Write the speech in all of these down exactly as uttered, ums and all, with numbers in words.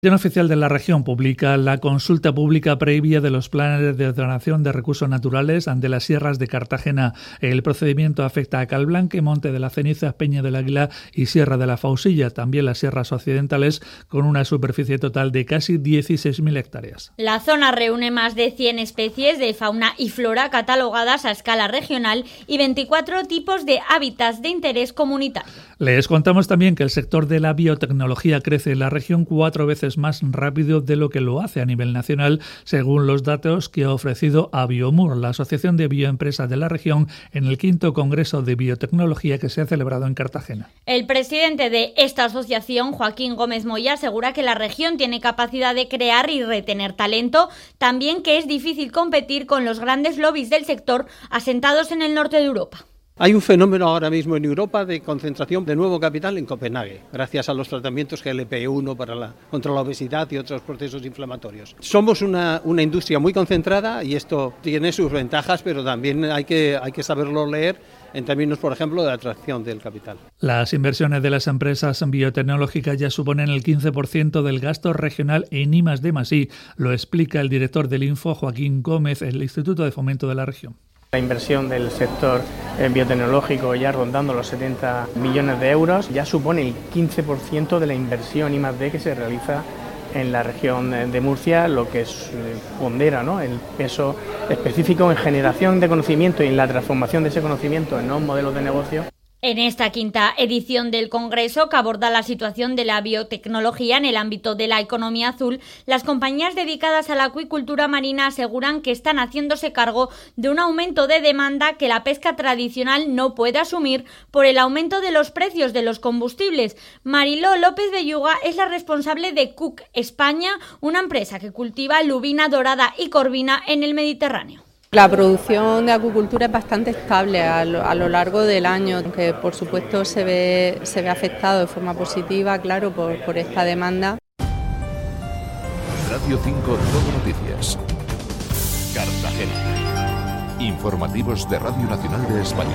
El Boletín Oficial de la Región publica la consulta pública previa de los planes de ordenación de recursos naturales ante las sierras de Cartagena. El procedimiento afecta a Calblanque, Monte de la Ceniza, Peña del Águila y Sierra de la Fausilla, también las sierras occidentales, con una superficie total de casi dieciséis mil hectáreas. La zona reúne más de cien especies de fauna y flora catalogadas a escala regional y veinticuatro tipos de hábitats de interés comunitario. Les contamos también que el sector de la biotecnología crece en la región cuatro veces más rápido de lo que lo hace a nivel nacional, según los datos que ha ofrecido Abiomur, la Asociación de Bioempresas de la región, en el quinto Congreso de Biotecnología que se ha celebrado en Cartagena. El presidente de esta asociación, Joaquín Gómez Moya, asegura que la región tiene capacidad de crear y retener talento, también que es difícil competir con los grandes lobbies del sector asentados en el norte de Europa. Hay un fenómeno ahora mismo en Europa de concentración de nuevo capital en Copenhague, gracias a los tratamientos G L P uno para la, contra la obesidad y otros procesos inflamatorios. Somos una, una industria muy concentrada y esto tiene sus ventajas, pero también hay que, hay que saberlo leer en términos, por ejemplo, de atracción del capital. Las inversiones de las empresas biotecnológicas ya suponen el quince por ciento del gasto regional en I más D más I, lo explica el director del Info, Joaquín Gómez, del Instituto de Fomento de la Región. La inversión del sector biotecnológico, ya rondando los setenta millones de euros, ya supone el quince por ciento de la inversión I más D que se realiza en la región de Murcia, lo que es, pondera, ¿no?, el peso específico en generación de conocimiento y en la transformación de ese conocimiento en nuevos modelos de negocio. En esta quinta edición del Congreso, que aborda la situación de la biotecnología en el ámbito de la economía azul, las compañías dedicadas a la acuicultura marina aseguran que están haciéndose cargo de un aumento de demanda que la pesca tradicional no puede asumir por el aumento de los precios de los combustibles. Mariló López Belluga es la responsable de Cook España, una empresa que cultiva lubina dorada y corvina en el Mediterráneo. La producción de acuicultura es bastante estable a lo, a lo largo del año, aunque por supuesto se ve, se ve afectado de forma positiva, claro, por, por esta demanda. Radio cinco Todo Noticias. Cartagena. Informativos de Radio Nacional de España.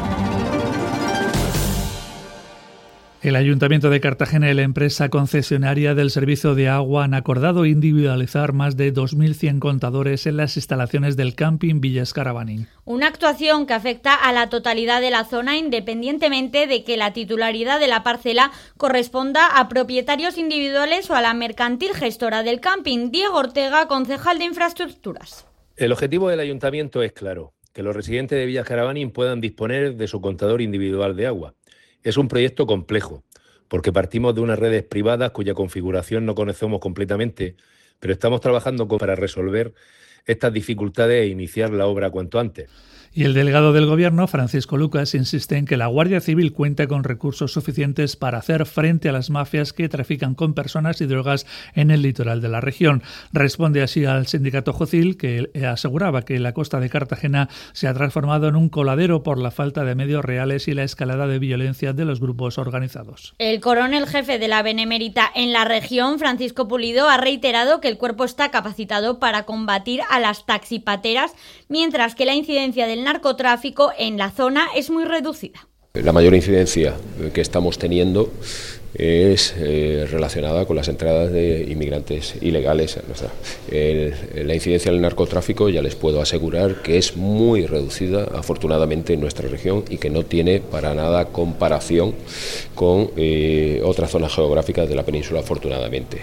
El Ayuntamiento de Cartagena y la empresa concesionaria del servicio de agua han acordado individualizar más de dos mil cien contadores en las instalaciones del camping Villa Escarabanín. Una actuación que afecta a la totalidad de la zona, independientemente de que la titularidad de la parcela corresponda a propietarios individuales o a la mercantil gestora del camping. Diego Ortega, concejal de Infraestructuras. El objetivo del Ayuntamiento es claro, que los residentes de Villa Escarabanín puedan disponer de su contador individual de agua. Es un proyecto complejo, porque partimos de unas redes privadas cuya configuración no conocemos completamente, pero estamos trabajando para resolver estas dificultades e iniciar la obra cuanto antes. Y el delegado del Gobierno, Francisco Lucas, insiste en que la Guardia Civil cuenta con recursos suficientes para hacer frente a las mafias que trafican con personas y drogas en el litoral de la región. Responde así al sindicato Jocil, que aseguraba que la costa de Cartagena se ha transformado en un coladero por la falta de medios reales y la escalada de violencia de los grupos organizados. El coronel jefe de la Benemérita en la región, Francisco Pulido, ha reiterado que el cuerpo está capacitado para combatir a las taxipateras, mientras que la incidencia del narcotráfico en la zona es muy reducida. La mayor incidencia que estamos teniendo es eh, relacionada con las entradas de inmigrantes ilegales. El, la incidencia del narcotráfico, ya les puedo asegurar que es muy reducida, afortunadamente, en nuestra región y que no tiene para nada comparación con eh, otras zonas geográficas de la península, afortunadamente.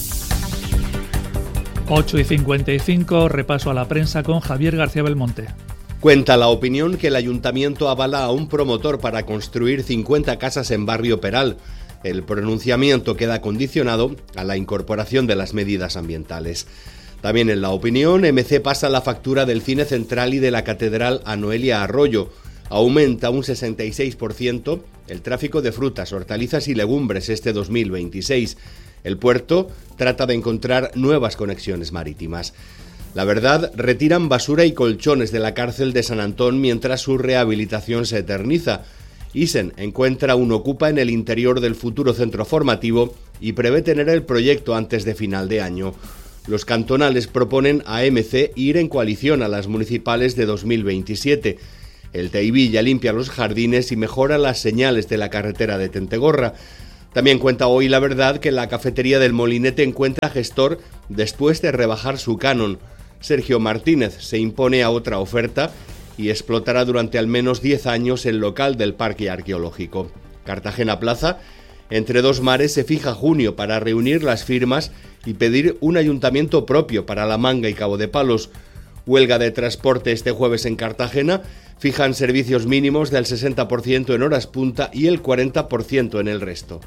ocho y cincuenta y cinco, repaso a la prensa con Javier García Belmonte. Cuenta La Opinión que el Ayuntamiento avala a un promotor para construir cincuenta casas en Barrio Peral. El pronunciamiento queda condicionado a la incorporación de las medidas ambientales. También en La Opinión, M C pasa la factura del Cine Central y de la Catedral a Noelia Arroyo. Aumenta un sesenta y seis por ciento el tráfico de frutas, hortalizas y legumbres este dos mil veintiséis. El puerto trata de encontrar nuevas conexiones marítimas. La Verdad, retiran basura y colchones de la cárcel de San Antón mientras su rehabilitación se eterniza. Isen encuentra un ocupa en el interior del futuro centro formativo y prevé tener el proyecto antes de final de año. Los cantonales proponen a M C ir en coalición a las municipales de dos mil veintisiete. El Teibilla limpia los jardines y mejora las señales de la carretera de Tentegorra. También cuenta Hoy La Verdad que la cafetería del Molinete encuentra gestor después de rebajar su canon. Sergio Martínez se impone a otra oferta y explotará durante al menos diez años el local del Parque Arqueológico. Cartagena Plaza, entre dos mares, se fija junio para reunir las firmas y pedir un ayuntamiento propio para La Manga y Cabo de Palos. Huelga de transporte este jueves en Cartagena, fijan servicios mínimos del sesenta por ciento en horas punta y el cuarenta por ciento en el resto.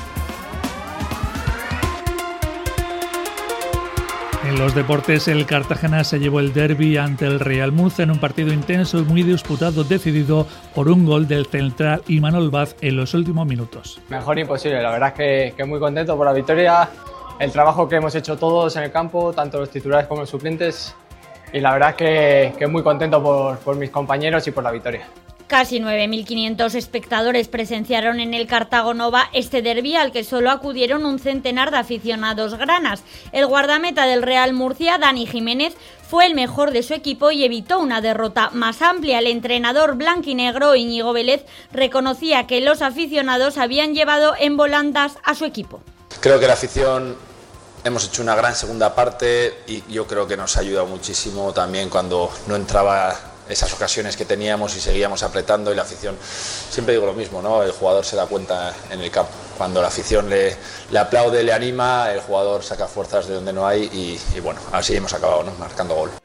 En los deportes, el Cartagena se llevó el derbi ante el Real Murcia en un partido intenso y muy disputado, decidido por un gol del central Imanol Vaz en los últimos minutos. Mejor imposible, la verdad es que, que muy contento por la victoria, el trabajo que hemos hecho todos en el campo, tanto los titulares como los suplentes, y la verdad es que, que muy contento por, por mis compañeros y por la victoria. Casi nueve mil quinientos espectadores presenciaron en el Cartago Nova este derbi al que solo acudieron un centenar de aficionados granas. El guardameta del Real Murcia, Dani Jiménez, fue el mejor de su equipo y evitó una derrota más amplia. El entrenador blanquinegro Íñigo Vélez reconocía que los aficionados habían llevado en volandas a su equipo. Creo que la afición hemos hecho una gran segunda parte y yo creo que nos ha ayudado muchísimo también cuando no entraba esas ocasiones que teníamos y seguíamos apretando, y la afición, siempre digo lo mismo, ¿no? El jugador se da cuenta en el campo, cuando la afición le, le aplaude, le anima, el jugador saca fuerzas de donde no hay y, y bueno, así hemos acabado, ¿no? Marcando gol.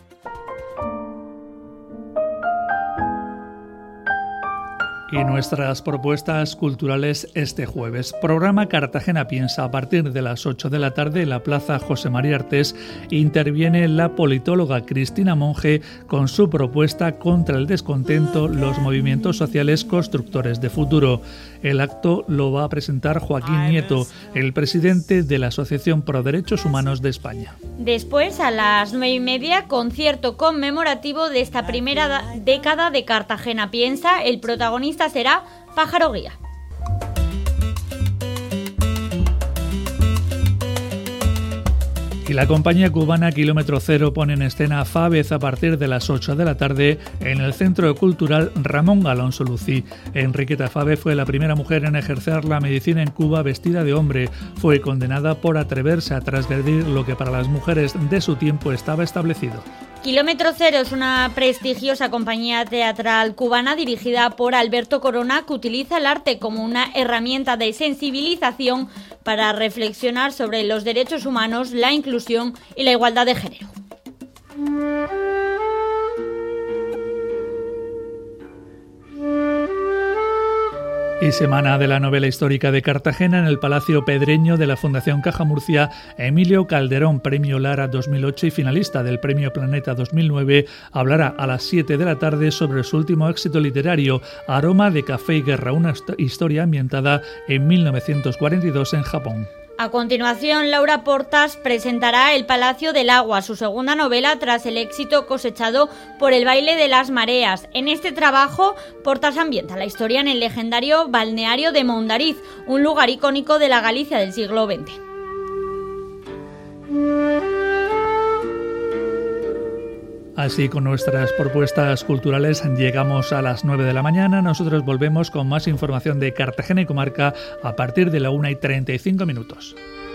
Y nuestras propuestas culturales este jueves. Programa Cartagena Piensa. A partir de las ocho de la tarde en la Plaza José María Artés interviene la politóloga Cristina Monge con su propuesta contra el descontento, los movimientos sociales constructores de futuro. El acto lo va a presentar Joaquín Nieto, el presidente de la Asociación Pro Derechos Humanos de España. Después, a las nueve y media, concierto conmemorativo de esta primera década de Cartagena Piensa. El protagonista será Pájaro Guía. Y la compañía cubana Kilómetro Cero pone en escena Fávez a partir de las ocho de la tarde en el Centro Cultural Ramón Alonso Lucí. Enriqueta Fávez fue la primera mujer en ejercer la medicina en Cuba vestida de hombre. Fue condenada por atreverse a transgredir lo que para las mujeres de su tiempo estaba establecido. Kilómetro Cero es una prestigiosa compañía teatral cubana dirigida por Alberto Corona, que utiliza el arte como una herramienta de sensibilización para reflexionar sobre los derechos humanos, la inclusión y la igualdad de género. Y semana de la novela histórica de Cartagena en el Palacio Pedreño de la Fundación Caja Murcia. Emilio Calderón, Premio Lara dos mil ocho y finalista del Premio Planeta dos mil nueve, hablará a las siete de la tarde sobre su último éxito literario, Aroma de Café y Guerra, una historia ambientada en mil novecientos cuarenta y dos en Japón. A continuación, Laura Portas presentará El Palacio del Agua, su segunda novela tras el éxito cosechado por El baile de las mareas. En este trabajo, Portas ambienta la historia en el legendario balneario de Mondariz, un lugar icónico de la Galicia del siglo veinte. Así, con nuestras propuestas culturales llegamos a las nueve de la mañana. Nosotros volvemos con más información de Cartagena y comarca a partir de la una y treinta y cinco minutos.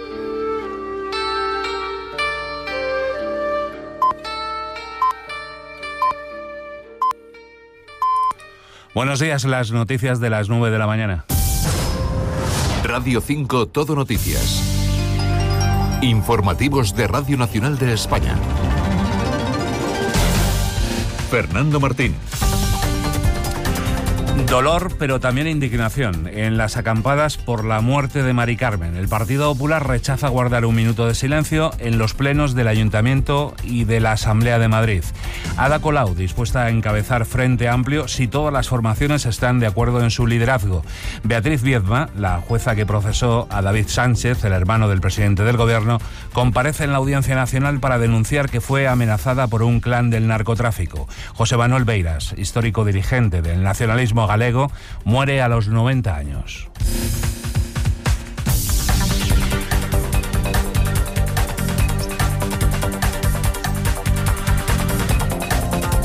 Buenos días, las noticias de las nueve de la mañana. Radio cinco Todo Noticias. Informativos de Radio Nacional de España. Fernando Martín. Dolor, pero también indignación en las acampadas por la muerte de Mari Carmen. El Partido Popular rechaza guardar un minuto de silencio en los plenos del Ayuntamiento y de la Asamblea de Madrid. Ada Colau, dispuesta a encabezar Frente Amplio si todas las formaciones están de acuerdo en su liderazgo. Beatriz Viedma, la jueza que procesó a David Sánchez, el hermano del presidente del Gobierno, comparece en la Audiencia Nacional para denunciar que fue amenazada por un clan del narcotráfico. José Manuel Beiras, histórico dirigente del nacionalismo galego, muere a los noventa años.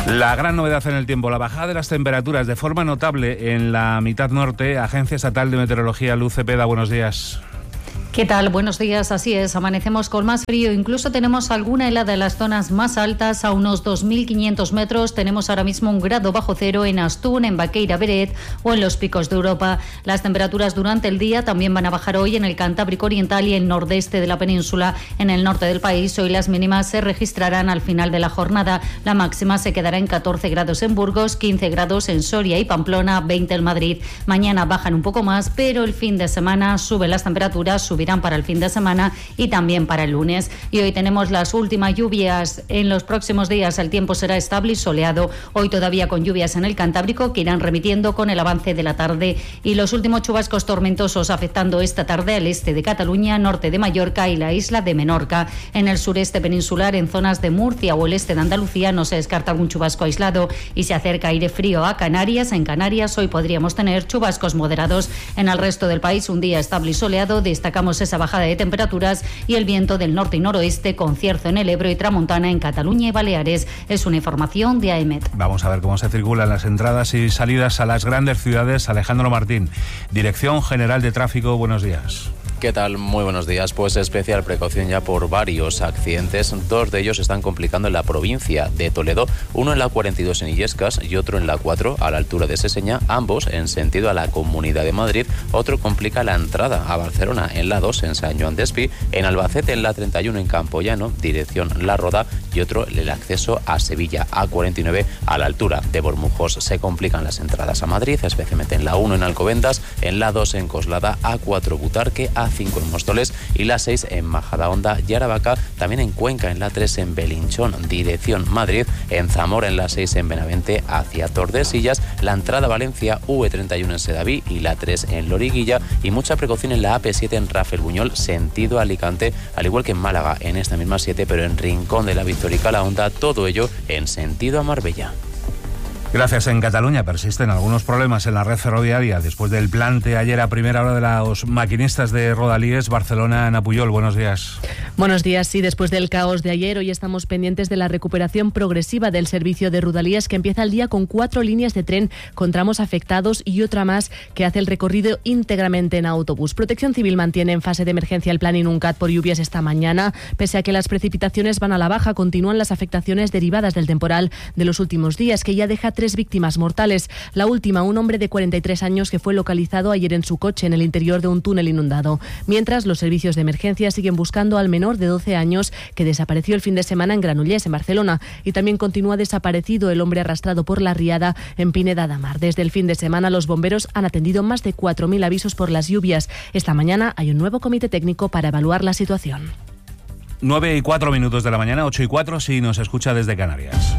La gran novedad en el tiempo, la bajada de las temperaturas de forma notable en la mitad norte. Agencia Estatal de Meteorología, Luz Cepeda, buenos días. ¿Qué tal? Buenos días, así es, amanecemos con más frío, incluso tenemos alguna helada en las zonas más altas, a unos dos mil quinientos metros, tenemos ahora mismo un grado bajo cero en Astún, en Baqueira Beret o en los picos de Europa. Las temperaturas durante el día también van a bajar hoy en el Cantábrico Oriental y el nordeste de la península. En el norte del país hoy las mínimas se registrarán al final de la jornada, la máxima se quedará en catorce grados en Burgos, quince grados en Soria y Pamplona, veinte en Madrid. Mañana bajan un poco más, pero el fin de semana suben las temperaturas, subirán para el fin de semana y también para el lunes. Y hoy tenemos las últimas lluvias. En los próximos días el tiempo será estable y soleado. Hoy todavía con lluvias en el Cantábrico que irán remitiendo con el avance de la tarde. Y los últimos chubascos tormentosos afectando esta tarde al este de Cataluña, norte de Mallorca y la isla de Menorca. En el sureste peninsular, en zonas de Murcia o el este de Andalucía, no se descarta algún chubasco aislado. Y se acerca aire frío a Canarias. En Canarias hoy podríamos tener chubascos moderados. En el resto del país un día estable y soleado. Destacamos esa bajada de temperaturas y el viento del norte y noroeste con cierzo en el Ebro y tramontana en Cataluña y Baleares. Es una información de AEMET. Vamos a ver cómo se circulan las entradas y salidas a las grandes ciudades. Alejandro Martín, Dirección General de Tráfico, buenos días. ¿Qué tal? Muy buenos días. Pues especial precaución ya por varios accidentes. Dos de ellos están complicando en la provincia de Toledo. Uno en la cuarenta y dos en Illescas y otro en la cuatro a la altura de Seseña. Ambos en sentido a la Comunidad de Madrid. Otro complica la entrada a Barcelona en la dos en San Joan d'Espí. En Albacete en la treinta y uno en Campoyano, dirección La Roda. Y otro el acceso a Sevilla a cuarenta y nueve a la altura de Bormujos. Se complican las entradas a Madrid, especialmente en la uno en Alcobendas, en la dos en Coslada, a cuatro Butarque, a cinco en Móstoles y la seis en Majadahonda y Aravaca, también en Cuenca en la tres en Belinchón, dirección Madrid, en Zamora en la seis en Benavente hacia Tordesillas, la entrada a Valencia U E treinta y uno en Sedaví y la tres en Loriguilla y mucha precaución en la A P siete en Rafael Buñol, sentido Alicante, al igual que en Málaga en esta misma siete, pero en Rincón de la Victoria y Calahonda, todo ello en sentido a Marbella. Gracias. En Cataluña persisten algunos problemas en la red ferroviaria después del plante ayer a primera hora de los maquinistas de Rodalies. Barcelona, Ana Puyol, buenos días. Buenos días. Sí, después del caos de ayer, hoy estamos pendientes de la recuperación progresiva del servicio de Rodalies, que empieza el día con cuatro líneas de tren con tramos afectados y otra más que hace el recorrido íntegramente en autobús. Protección Civil mantiene en fase de emergencia el plan Inuncat por lluvias esta mañana. Pese a que las precipitaciones van a la baja, continúan las afectaciones derivadas del temporal de los últimos días, que ya deja tres víctimas mortales. La última, un hombre de cuarenta y tres años que fue localizado ayer en su coche en el interior de un túnel inundado. Mientras, los servicios de emergencia siguen buscando al menor de doce años que desapareció el fin de semana en Granollers, en Barcelona. Y también continúa desaparecido el hombre arrastrado por la riada en Pineda de Mar. Desde el fin de semana, los bomberos han atendido más de cuatro mil avisos por las lluvias. Esta mañana hay un nuevo comité técnico para evaluar la situación. nueve y cuatro minutos de la mañana, ocho y cuatro si nos escucha desde Canarias.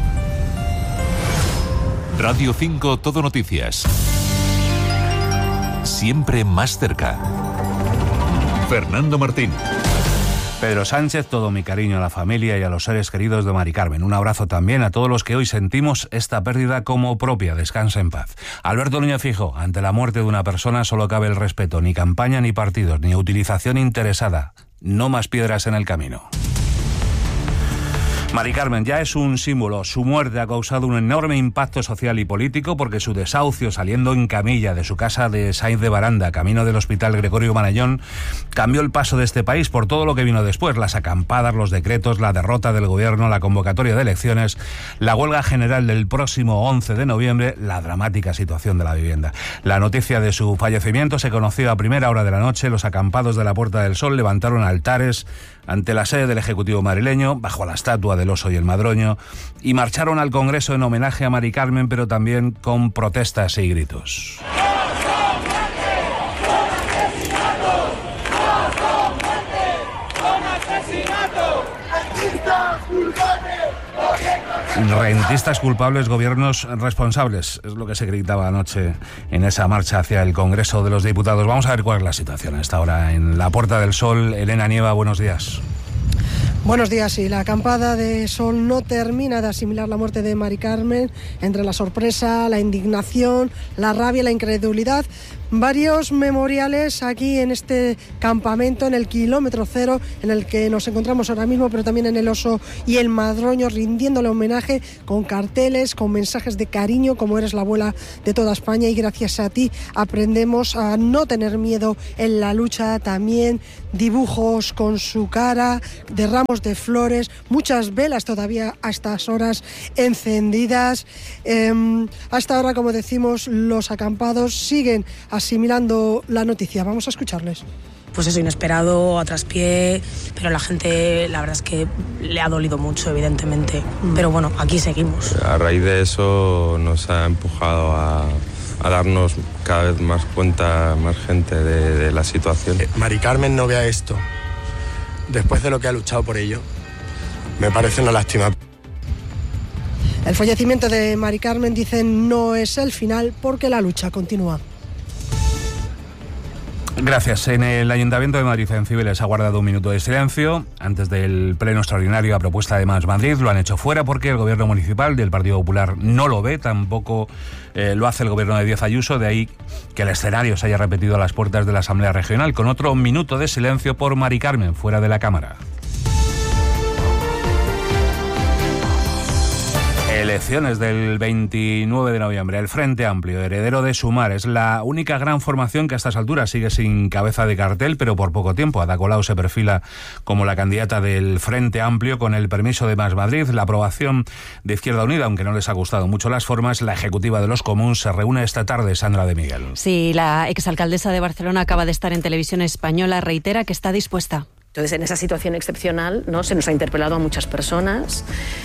Radio cinco Todo Noticias. Siempre más cerca. Fernando Martín. Pedro Sánchez, todo mi cariño a la familia y a los seres queridos de Mari Carmen. Un abrazo también a todos los que hoy sentimos esta pérdida como propia. Descansa en paz. Alberto Núñez Feijóo, ante la muerte de una persona solo cabe el respeto. Ni campaña, ni partidos, ni utilización interesada. No más piedras en el camino. Mari Carmen ya es un símbolo. Su muerte ha causado un enorme impacto social y político porque su desahucio saliendo en camilla de su casa de Sainz de Baranda, camino del Hospital Gregorio Marañón, cambió el paso de este país por todo lo que vino después: las acampadas, los decretos, la derrota del gobierno, la convocatoria de elecciones, la huelga general del próximo once de noviembre, la dramática situación de la vivienda. La noticia de su fallecimiento se conoció a primera hora de la noche. Los acampados de la Puerta del Sol levantaron altares ante la sede del Ejecutivo madrileño, bajo la estatua del oso y el madroño, y marcharon al Congreso en homenaje a Mari Carmen, pero también con protestas y gritos. Rentistas culpables, gobiernos responsables, es lo que se gritaba anoche en esa marcha hacia el Congreso de los Diputados. Vamos a ver cuál es la situación a esta hora en la Puerta del Sol. Elena Nieva, buenos días. Buenos días. Sí, la acampada de Sol no termina de asimilar la muerte de Mari Carmen. Entre la sorpresa, la indignación, la rabia y la incredulidad, varios memoriales aquí en este campamento, en el kilómetro cero, en el que nos encontramos ahora mismo, pero también en el Oso y el Madroño, rindiéndole homenaje con carteles, con mensajes de cariño, como eres la abuela de toda España y gracias a ti aprendemos a no tener miedo en la lucha. También dibujos con su cara, de ramos de flores, muchas velas todavía a estas horas encendidas. Eh, hasta ahora, como decimos, los acampados siguen asimilando la noticia. Vamos a escucharles. Pues eso, inesperado, a traspié, pero la gente, la verdad es que le ha dolido mucho, evidentemente. Mm. Pero bueno, aquí seguimos. A raíz de eso nos ha empujado a, a darnos cada vez más cuenta, más gente de, de la situación. Eh, Mari Carmen no vea esto, después de lo que ha luchado por ello. Me parece una lástima. El fallecimiento de Mari Carmen, dicen, no es el final porque la lucha continúa. Gracias. En el Ayuntamiento de Madrid, en Cibeles, ha guardado un minuto de silencio antes del pleno extraordinario a propuesta de Más Madrid. Lo han hecho fuera porque el gobierno municipal del Partido Popular no lo ve, tampoco eh, lo hace el gobierno de Díaz Ayuso, de ahí que el escenario se haya repetido a las puertas de la Asamblea Regional, con otro minuto de silencio por Mari Carmen, fuera de la Cámara. Elecciones del veintinueve de noviembre. El Frente Amplio, heredero de Sumar, es la única gran formación que a estas alturas sigue sin cabeza de cartel, pero por poco tiempo. Ada Colau se perfila como la candidata del Frente Amplio con el permiso de Más Madrid, la aprobación de Izquierda Unida, aunque no les ha gustado mucho las formas. La ejecutiva de los Comuns se reúne esta tarde. Sandra de Miguel. Sí, la exalcaldesa de Barcelona acaba de estar en Televisión Española, reitera que está dispuesta. Entonces, en esa situación excepcional, ¿no?, se nos ha interpelado a muchas personas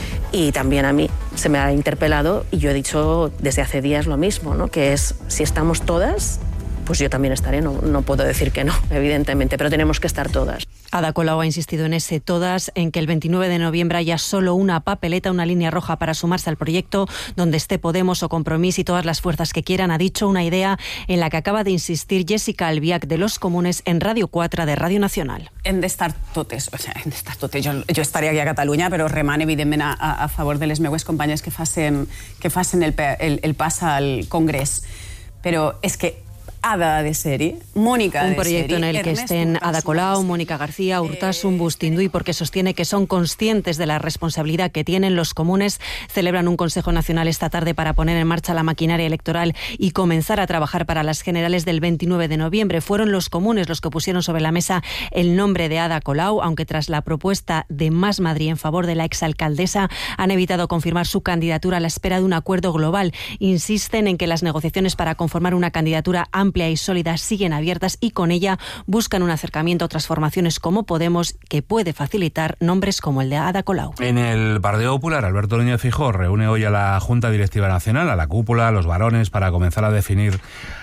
y también a mí se me ha interpelado y yo he dicho desde hace días lo mismo, ¿no?, que es, si estamos todas, pues yo también estaré, no, no puedo decir que no, evidentemente, pero tenemos que estar todas. Ada Colau ha insistido en ese todas, en que el veintinueve de noviembre haya solo una papeleta, una línea roja para sumarse al proyecto, donde esté Podemos o Compromís y todas las fuerzas que quieran. Ha dicho una idea en la que acaba de insistir Jessica Albiach de los Comunes en Radio quatre de Radio Nacional. Hem d'estar totes, o sigui, hem d'estar totes. Jo, jo estaré aquí a Catalunya, però remant, evidentment, a, a favor de les meues companyes que facin, que facin el, el, el pas al Congrés. Però és que Ada de Seri, Mónica de Seri, un proyecto en el que estén Ada Colau, Mónica García, Urtasun, Bustinduy, porque sostiene que son conscientes de la responsabilidad que tienen. Los Comunes celebran un Consejo Nacional esta tarde para poner en marcha la maquinaria electoral y comenzar a trabajar para las generales del veintinueve de noviembre. Fueron los Comunes los que pusieron sobre la mesa el nombre de Ada Colau, aunque tras la propuesta de Más Madrid en favor de la exalcaldesa han evitado confirmar su candidatura a la espera de un acuerdo global. Insisten en que las negociaciones para conformar una candidatura amplia y sólida siguen abiertas y con ella buscan un acercamiento a otras formaciones como Podemos, que puede facilitar nombres como el de Ada Colau. En el Partido Popular, Alberto Núñez Feijóo reúne hoy a la Junta Directiva Nacional, a la cúpula, a los varones, para comenzar a definir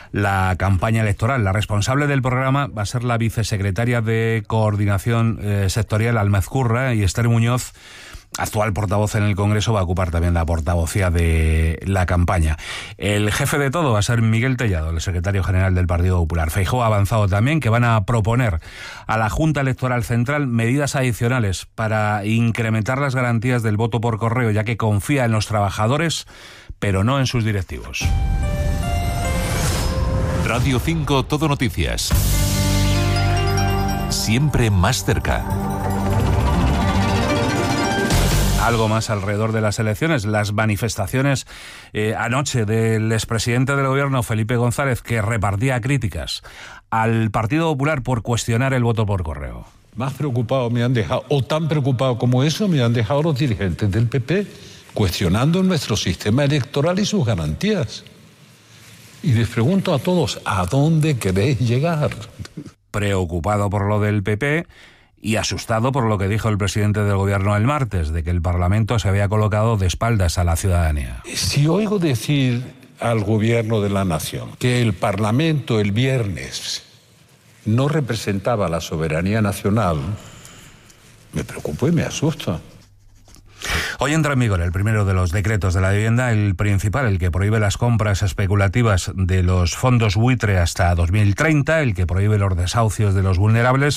la campaña electoral. La responsable del programa va a ser la vicesecretaria de Coordinación eh, Sectorial, Alma Ezcurra, y Esther Muñoz, actual portavoz en el Congreso, va a ocupar también la portavocía de la campaña. El jefe de todo va a ser Miguel Tellado, el secretario general del Partido Popular. Feijóo ha avanzado también que van a proponer a la Junta Electoral Central medidas adicionales para incrementar las garantías del voto por correo, ya que confía en los trabajadores, pero no en sus directivos. Radio cinco Todo Noticias. Siempre más cerca. Algo más alrededor de las elecciones, las manifestaciones eh, anoche del expresidente del gobierno, Felipe González, que repartía críticas al Partido Popular por cuestionar el voto por correo. Más preocupado me han dejado, o tan preocupado como eso, me han dejado los dirigentes del P P cuestionando nuestro sistema electoral y sus garantías. Y les pregunto a todos, ¿a dónde queréis llegar? Preocupado por lo del P P y asustado por lo que dijo el presidente del gobierno el martes, de que el Parlamento se había colocado de espaldas a la ciudadanía. Si oigo decir al gobierno de la nación que el Parlamento el viernes no representaba la soberanía nacional, me preocupo y me asusto. Hoy entra en vigor el primero de los decretos de la vivienda, el principal, el que prohíbe las compras especulativas de los fondos buitre hasta dos mil treinta, el que prohíbe los desahucios de los vulnerables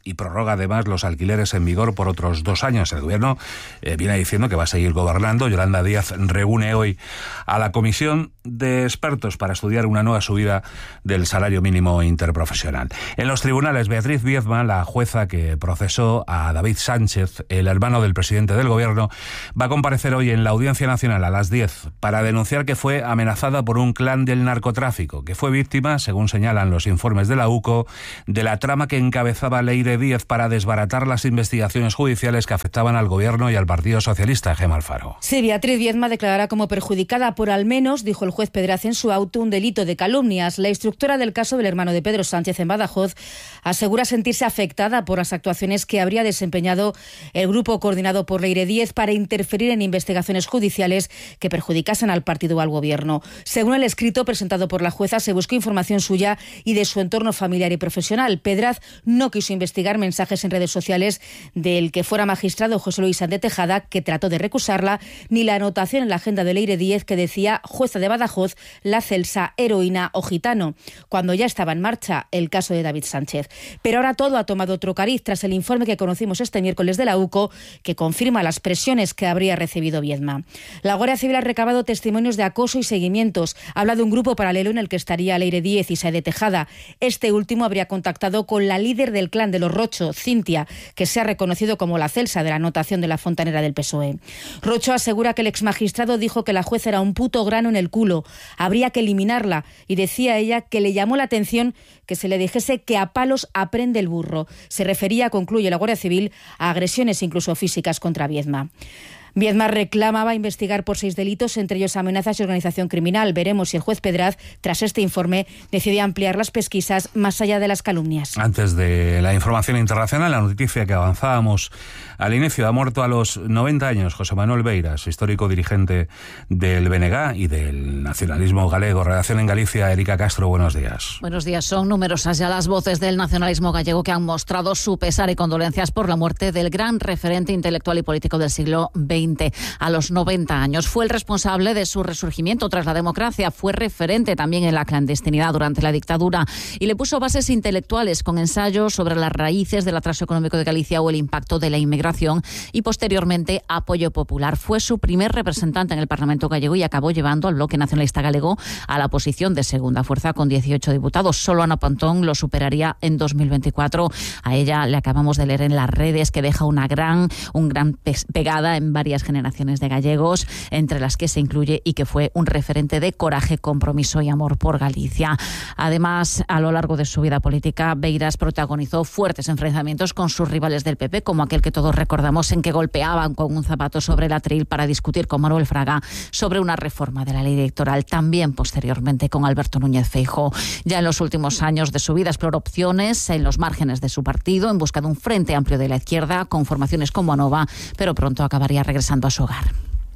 y prorroga además los alquileres en vigor por otros dos años. El Gobierno eh, viene diciendo que va a seguir gobernando. Yolanda Díaz reúne hoy a la comisión de expertos para estudiar una nueva subida del salario mínimo interprofesional. En los tribunales, Beatriz Viedma, la jueza que procesó a David Sánchez, el hermano del presidente del Gobierno, va a comparecer hoy en la Audiencia Nacional a las diez para denunciar que fue amenazada por un clan del narcotráfico, que fue víctima, según señalan los informes de la U C O, de la trama que encabezaba Leire Díez para desbaratar las investigaciones judiciales que afectaban al Gobierno y al Partido Socialista. Gemma Alfaro. Sí, Beatriz Viedma declarará como perjudicada por al menos, dijo el juez Pedraz en su auto, un delito de calumnias. La instructora del caso del hermano de Pedro Sánchez en Badajoz asegura sentirse afectada por las actuaciones que habría desempeñado el grupo coordinado por Leire Díez para interferir en investigaciones judiciales que perjudicasen al partido o al Gobierno. Según el escrito presentado por la jueza, se buscó información suya y de su entorno familiar y profesional. Pedraz no quiso investigar mensajes en redes sociales del que fuera magistrado José Luis Sánchez de Tejada, que trató de recusarla, ni la anotación en la agenda de Leire Díez que decía jueza de Badajoz, la Celsa, heroína o gitano, cuando ya estaba en marcha el caso de David Sánchez. Pero ahora todo ha tomado otro cariz tras el informe que conocimos este miércoles de la U C O, que confirma las presiones que habría recibido Viedma. La Guardia Civil ha recabado testimonios de acoso y seguimientos. Habla de un grupo paralelo en el que estaría Leire Díez y Sáenz de Tejada. Este último habría contactado con la líder del clan de los Rocho, Cintia, que se ha reconocido como la Celsa de la anotación de la fontanera del P S O E. Rocho asegura que el exmagistrado dijo que la jueza era un puto grano en el culo. Habría que eliminarla, y decía ella que le llamó la atención que se le dijese que a palos aprende el burro. Se refería, concluye la Guardia Civil, a agresiones incluso físicas contra Viedma. Viedma reclamaba investigar por seis delitos, entre ellos amenazas y organización criminal. Veremos si el juez Pedraz, tras este informe, decide ampliar las pesquisas más allá de las calumnias. Antes de la información internacional, la noticia que avanzábamos al inicio: ha muerto a los noventa años José Manuel Beiras, histórico dirigente del B N G y del nacionalismo galego. Redacción en Galicia, Erika Castro, buenos días. Buenos días. Son numerosas ya las voces del nacionalismo gallego que han mostrado su pesar y condolencias por la muerte del gran referente intelectual y político del siglo veinte. A los noventa años. Fue el responsable de su resurgimiento tras la democracia, fue referente también en la clandestinidad durante la dictadura y le puso bases intelectuales con ensayos sobre las raíces del atraso económico de Galicia o el impacto de la inmigración, y posteriormente apoyo popular. Fue su primer representante en el Parlamento gallego y acabó llevando al bloque nacionalista galego a la posición de segunda fuerza con dieciocho diputados. Solo Ana Pontón lo superaría en dos mil veinticuatro. A ella le acabamos de leer en las redes que deja una gran, un gran pegada en varias generaciones de gallegos, entre las que se incluye y que fue un referente de coraje, compromiso y amor por Galicia. Además, a lo largo de su vida política, Beiras protagonizó fuertes enfrentamientos con sus rivales del P P, como aquel que todos recordamos en que golpeaban con un zapato sobre el atril para discutir con Manuel Fraga sobre una reforma de la ley electoral, también posteriormente con Alberto Núñez Feijóo. Ya en los últimos años de su vida exploró opciones en los márgenes de su partido en busca de un frente amplio de la izquierda con formaciones como ANOVA, pero pronto acabaría regresando regresando a su hogar.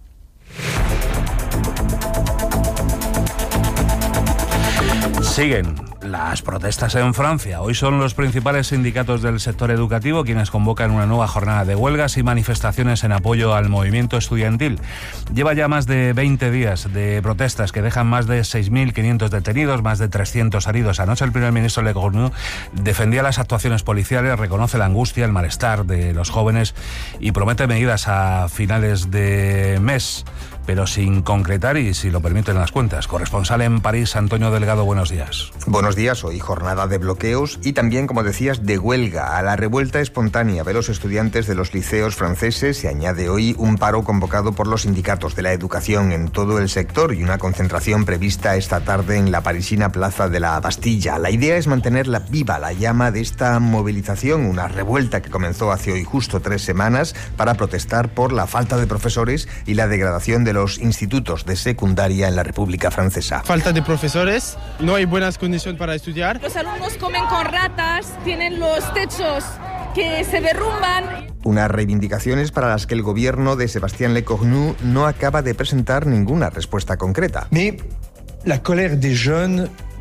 Siguen las protestas en Francia. Hoy son los principales sindicatos del sector educativo quienes convocan una nueva jornada de huelgas y manifestaciones en apoyo al movimiento estudiantil. Lleva ya más de veinte días de protestas que dejan más de seis mil quinientos detenidos, más de trescientos heridos. Anoche el primer ministro Lecornu defendía las actuaciones policiales, reconoce la angustia, el malestar de los jóvenes y promete medidas a finales de mes, pero sin concretar y, si lo permiten las cuentas. Corresponsal en París, Antonio Delgado, buenos días. Buenos días. Hoy jornada de bloqueos y también, como decías, de huelga. A la revuelta espontánea de los estudiantes de los liceos franceses se añade hoy un paro convocado por los sindicatos de la educación en todo el sector y una concentración prevista esta tarde en la parisina Plaza de la Bastilla. La idea es mantener la viva la llama de esta movilización, una revuelta que comenzó hace hoy justo tres semanas para protestar por la falta de profesores y la degradación de los institutos de secundaria en la República Francesa. Falta de profesores, no hay buenas condiciones para estudiar. Los alumnos comen con ratas, tienen los techos que se derrumban. Unas reivindicaciones para las que el gobierno de Sébastien Lecornu no acaba de presentar ninguna respuesta concreta. Mais la colère des jeunes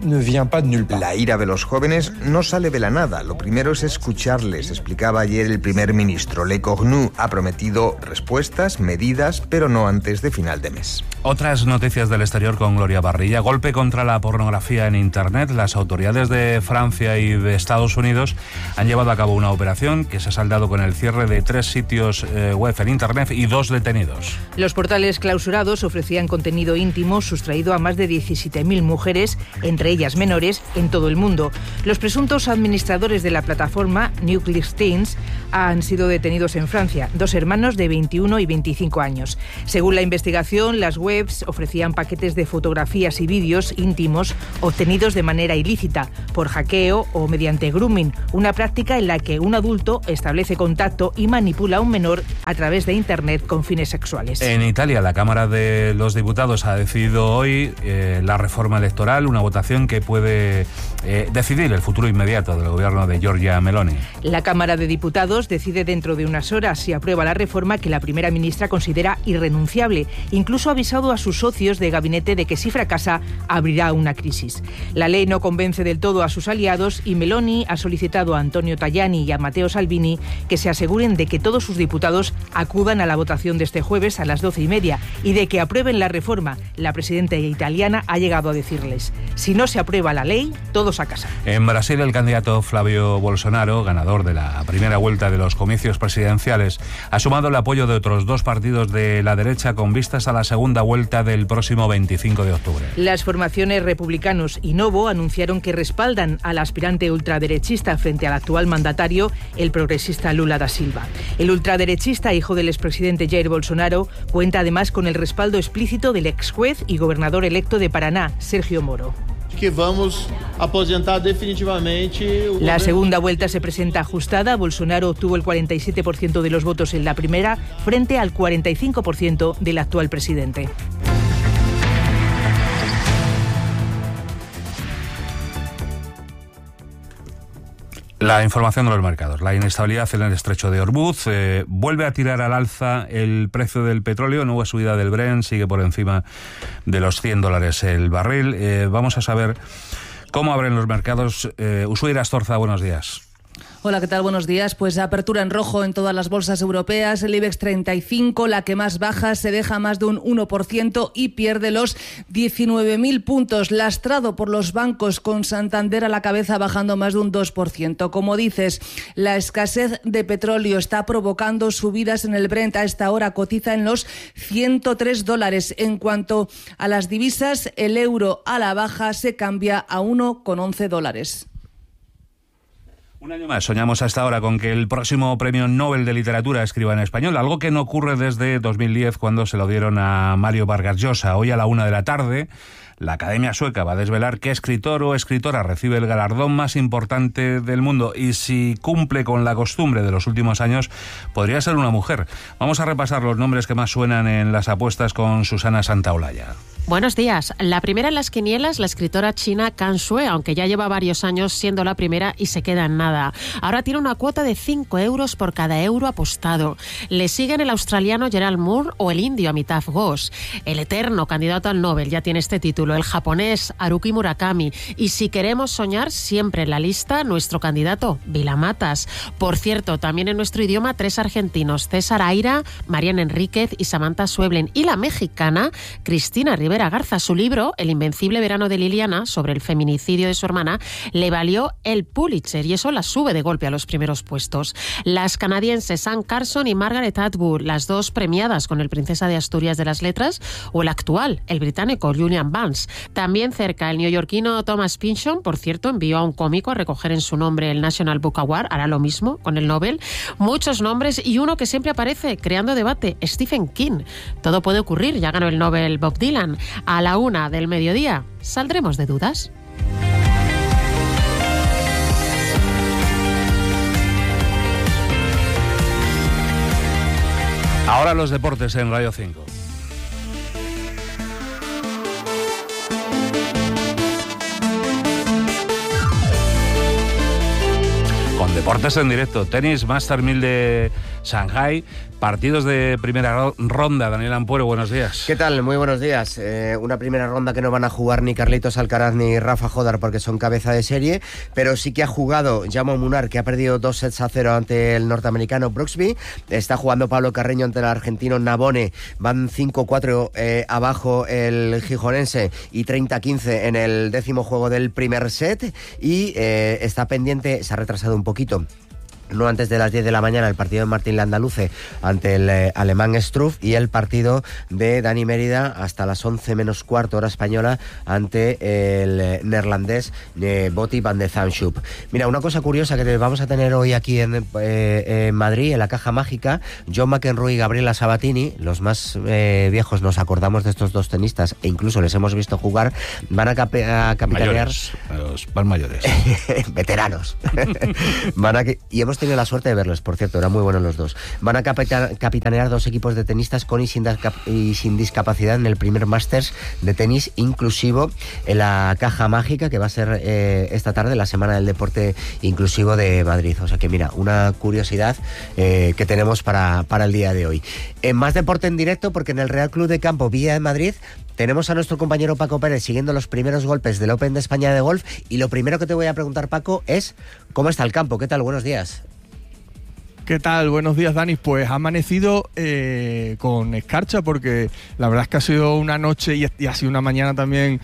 La ira de los jóvenes no sale de la nada. Lo primero es escucharles, explicaba ayer el primer ministro. Le Cornu ha prometido respuestas, medidas, pero no antes de final de mes. Otras noticias del exterior con Gloria Barrilla. Golpe contra la pornografía en Internet. Las autoridades de Francia y de Estados Unidos han llevado a cabo una operación que se ha saldado con el cierre de tres sitios eh, web en Internet y dos detenidos. Los portales clausurados ofrecían contenido íntimo sustraído a más de diecisiete mil mujeres, entre ellas menores, en todo el mundo. Los presuntos administradores de la plataforma, Nuclear Teens, han sido detenidos en Francia, dos hermanos de veintiuno y veinticinco años. Según la investigación, las webs ofrecían paquetes de fotografías y vídeos íntimos obtenidos de manera ilícita, por hackeo o mediante grooming, una práctica en la que un adulto establece contacto y manipula a un menor a través de Internet con fines sexuales. En Italia, la Cámara de los Diputados ha decidido hoy eh, la reforma electoral, una votación que puede eh, decidir el futuro inmediato del gobierno de Giorgia Meloni. La Cámara de Diputados decide dentro de unas horas si aprueba la reforma que la primera ministra considera irrenunciable. Incluso ha avisado a sus socios de gabinete de que si fracasa abrirá una crisis. La ley no convence del todo a sus aliados y Meloni ha solicitado a Antonio Tajani y a Matteo Salvini que se aseguren de que todos sus diputados acudan a la votación de este jueves a las doce y media y de que aprueben la reforma. La presidenta italiana ha llegado a decirles: si no se aprueba la ley, todos a casa. En Brasil, el candidato Flavio Bolsonaro, ganador de la primera vuelta de los comicios presidenciales, ha sumado el apoyo de otros dos partidos de la derecha con vistas a la segunda vuelta del próximo veinticinco de octubre. Las formaciones Republicanos y Novo anunciaron que respaldan al aspirante ultraderechista frente al actual mandatario, el progresista Lula da Silva. El ultraderechista, hijo del expresidente Jair Bolsonaro, cuenta además con el respaldo explícito del ex juez y gobernador electo de Paraná, Sergio Moro. Que vamos a aposentar definitivamente. La segunda vuelta se presenta ajustada. Bolsonaro obtuvo el cuarenta y siete por ciento de los votos en la primera, frente al cuarenta y cinco por ciento del actual presidente. La información de los mercados. La inestabilidad en el estrecho de Hormuz eh, vuelve a tirar al alza el precio del petróleo. Nueva subida del Brent, sigue por encima de los cien dólares el barril. Eh, vamos a saber cómo abren los mercados. Eh, Ushuaira Astorza, buenos días. Hola, ¿qué tal? Buenos días. Pues apertura en rojo en todas las bolsas europeas. El IBEX treinta y cinco, la que más baja, se deja más de un uno por ciento y pierde los diecinueve mil puntos, lastrado por los bancos, con Santander a la cabeza bajando más de un dos por ciento. Como dices, la escasez de petróleo está provocando subidas en el Brent. A esta hora cotiza en los ciento tres dólares. En cuanto a las divisas, el euro a la baja se cambia a uno con once dólares. Un año más soñamos hasta ahora con que el próximo premio Nobel de Literatura escriba en español, algo que no ocurre desde dos mil diez, cuando se lo dieron a Mario Vargas Llosa. Hoy a la una de la tarde, la Academia Sueca va a desvelar qué escritor o escritora recibe el galardón más importante del mundo, y si cumple con la costumbre de los últimos años, podría ser una mujer. Vamos a repasar los nombres que más suenan en las apuestas con Susana Santaolalla. Buenos días. La primera en las quinielas, la escritora china Kan Sue, aunque ya lleva varios años siendo la primera y se queda en nada. Ahora tiene una cuota de cinco euros por cada euro apostado. Le siguen el australiano Gerald Moore o el indio Amitav Ghosh. El eterno candidato al Nobel ya tiene este título, el japonés Haruki Murakami. Y si queremos soñar, siempre en la lista nuestro candidato, Vila Matas. Por cierto, también en nuestro idioma, tres argentinos, César Aira, Mariana Enríquez y Samantha Sueblen. Y la mexicana, Cristina Rivera Garza. Su libro, El invencible verano de Liliana, sobre el feminicidio de su hermana, le valió el Pulitzer, y eso la sube de golpe a los primeros puestos. Las canadienses Anne Carson y Margaret Atwood, las dos premiadas con el Princesa de Asturias de las Letras, o el actual, el británico Julian Barnes. También cerca, el neoyorquino Thomas Pynchon, por cierto, envió a un cómico a recoger en su nombre el National Book Award, hará lo mismo con el Nobel. Muchos nombres y uno que siempre aparece creando debate, Stephen King. Todo puede ocurrir, ya ganó el Nobel Bob Dylan. A la una del mediodía, ¿saldremos de dudas? Ahora los deportes en Radio cinco. Con deportes en directo, tenis Master mil de Shanghai, Partidos de primera ronda. Daniel Ampuero, buenos días. ¿Qué tal? Muy buenos días. Eh, una primera ronda que no van a jugar ni Carlitos Alcaraz ni Rafa Jodar porque son cabeza de serie, pero sí que ha jugado Jaume Munar, que ha perdido dos sets a cero ante el norteamericano Brooksby. Está jugando Pablo Carreño ante el argentino Navone. Van cinco cuatro eh, abajo el gijonense y treinta a quince en el décimo juego del primer set. Y eh, está pendiente, se ha retrasado un poquito, no antes de las diez de la mañana, el partido de Martín Landaluce ante el eh, alemán Struff, y el partido de Dani Mérida hasta las once menos cuarto hora española ante el eh, neerlandés eh, Botti van de Zandschulp. Mira, una cosa curiosa que vamos a tener hoy aquí en, eh, en Madrid, en la Caja Mágica, John McEnroe y Gabriela Sabatini, los más eh, viejos nos acordamos de estos dos tenistas e incluso les hemos visto jugar, van a, cap a capitanear... Mayores, los más mayores. Veteranos. van a y hemos tenido la suerte de verlos, por cierto, eran muy buenos los dos. Van a capitanear dos equipos de tenistas con y sin, y sin discapacidad en el primer Masters de tenis inclusivo en la Caja Mágica, que va a ser eh, esta tarde, la Semana del Deporte Inclusivo de Madrid. O sea que mira, una curiosidad eh, que tenemos para, para el día de hoy. En más deporte en directo, porque en el Real Club de Campo Villa de Madrid tenemos a nuestro compañero Paco Pérez siguiendo los primeros golpes del Open de España de golf, y lo primero que te voy a preguntar, Paco, es ¿cómo está el campo? ¿Qué tal? Buenos días. ¿Qué tal? Buenos días, Dani. Pues ha amanecido eh, con escarcha, porque la verdad es que ha sido una noche y, y ha sido una mañana también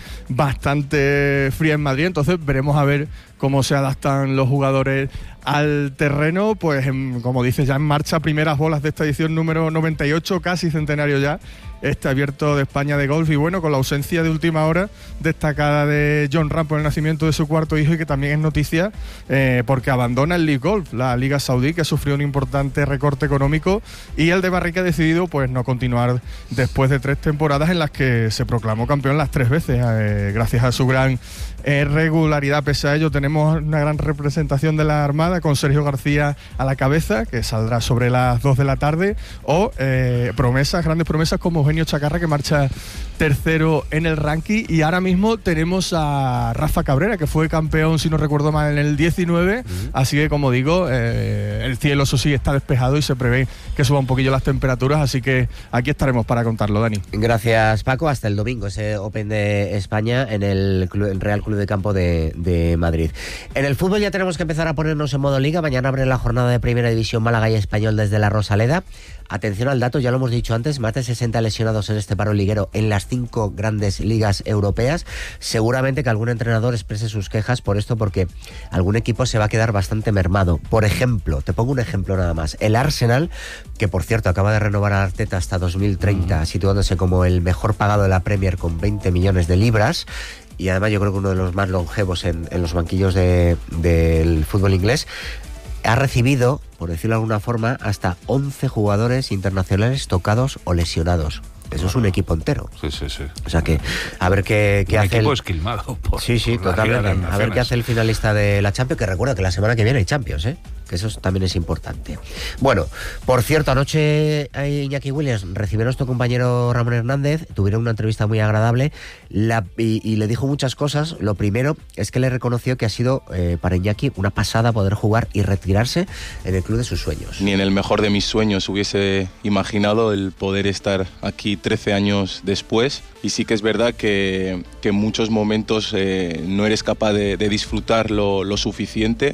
bastante fría en Madrid, entonces veremos a ver cómo se adaptan los jugadores al terreno. Pues en, como dices, ya en marcha primeras bolas de esta edición número noventa y ocho, casi centenario ya, este Abierto de España de golf, y bueno, con la ausencia de última hora destacada de Jon Rahm por el nacimiento de su cuarto hijo, y que también es noticia eh, porque abandona el League Golf, la Liga Saudí, que sufrió un importante recorte económico, y el de Barrica ha decidido pues no continuar después de tres temporadas en las que se proclamó campeón las tres veces, eh, gracias a su gran eh, regularidad. Pese a ello, tenemos una gran representación de la Armada con Sergio García a la cabeza, que saldrá sobre las dos de la tarde, o eh, promesas, grandes promesas como Eugenio Chacarra, que marcha tercero en el ranking, y ahora mismo tenemos a Rafa Cabrera, que fue campeón, si no recuerdo mal, en el diecinueve, uh-huh. Así que, como digo, eh, el cielo, eso sí, está despejado y se prevé que suba un poquillo las temperaturas, así que aquí estaremos para contarlo, Dani. Gracias, Paco. Hasta el domingo ese Open de España en el, Club, el Real Club de Campo de, de Madrid. En el fútbol ya tenemos que empezar a ponernos en modo liga. Mañana abre la jornada de Primera División Málaga y Español desde la Rosaleda. Atención al dato, ya lo hemos dicho antes, más de sesenta lesionados en este paro liguero en las cinco grandes ligas europeas. Seguramente que algún entrenador exprese sus quejas por esto, porque algún equipo se va a quedar bastante mermado. Por ejemplo, te pongo un ejemplo nada más, el Arsenal, que por cierto acaba de renovar a Arteta hasta dos mil treinta, mm. situándose como el mejor pagado de la Premier con veinte millones de libras, y además yo creo que uno de los más longevos en, en los banquillos de, del fútbol inglés. Ha recibido, por decirlo de alguna forma, hasta once jugadores internacionales tocados o lesionados. Eso es un equipo entero. Sí, sí, sí. O sea que, a ver qué, qué un hace equipo el... esquilmado por, sí, sí, por totalmente. A ver qué hace el finalista de la Champions, que recuerda que la semana que viene hay Champions, ¿eh? Que eso también es importante. Bueno, por cierto, anoche Iñaki Williams recibió a nuestro compañero Ramón Hernández, tuvieron una entrevista muy agradable, la, y, y le dijo muchas cosas. Lo primero es que le reconoció que ha sido eh, para Iñaki una pasada poder jugar y retirarse en el club de sus sueños. Ni en el mejor de mis sueños hubiese imaginado el poder estar aquí trece años después, y sí que es verdad que, que en muchos momentos eh, no eres capaz de, de disfrutar lo, lo suficiente.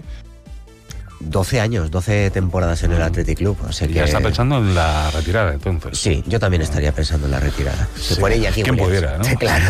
doce años, doce temporadas en el Athletic Club. O sea que... Ya está pensando en la retirada, entonces. Sí, yo también estaría pensando en la retirada. Si sí, fuera Iñaki ¿quién Williams. pudiera, no? Sí, claro.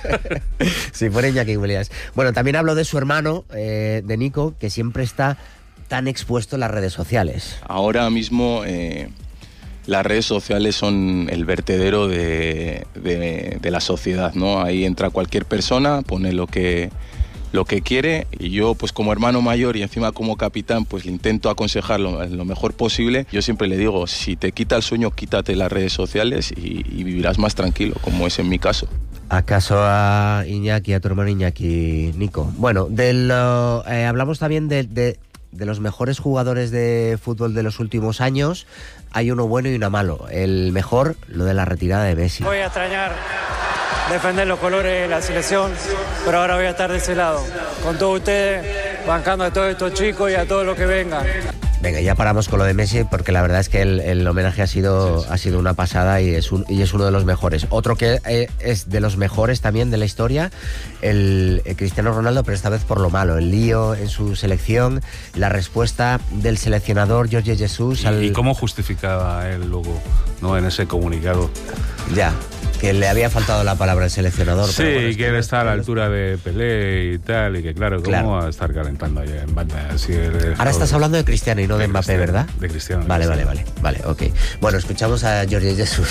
Si fuera Iñaki Williams. Bueno, también hablo de su hermano, eh, de Nico, que siempre está tan expuesto en las redes sociales. Ahora mismo eh, las redes sociales son el vertedero de, de, de la sociedad, ¿no? Ahí entra cualquier persona, pone lo que... lo que quiere, y yo pues como hermano mayor y encima como capitán pues le intento aconsejarlo lo mejor posible. Yo siempre le digo, si te quita el sueño, quítate las redes sociales y, y vivirás más tranquilo, como es en mi caso. ¿Acaso a Iñaki, a tu hermano Iñaki, Nico? Bueno, del, uh, eh, hablamos también de, de, de los mejores jugadores de fútbol de los últimos años. Hay uno bueno y uno malo. El mejor, lo de la retirada de Messi. Voy a extrañar defender los colores de la selección, pero ahora voy a estar de ese lado, con todos ustedes, bancando a todos estos chicos y a todos los que vengan. Venga, ya paramos con lo de Messi porque la verdad es que el, el homenaje ha sido, sí, sí. ha sido una pasada y es, un, y es uno de los mejores. Otro que eh, es de los mejores también de la historia, el, el Cristiano Ronaldo, pero esta vez por lo malo. El lío en su selección, la respuesta del seleccionador Jorge Jesús. ¿Y, al... ¿Y cómo justificaba él luego, no, en ese comunicado? Ya. Que le había faltado la palabra al seleccionador. Sí, pero bueno, y que él está a la altura de Pelé y tal, y que claro, ¿cómo claro. va a estar calentando allá en banda? Así el, Ahora estás hablando de Cristiano y no de, de Mbappé, ¿verdad? De Cristiano. De vale, Cristiano. vale, vale, vale, ok. Bueno, escuchamos a Jorge Jesús.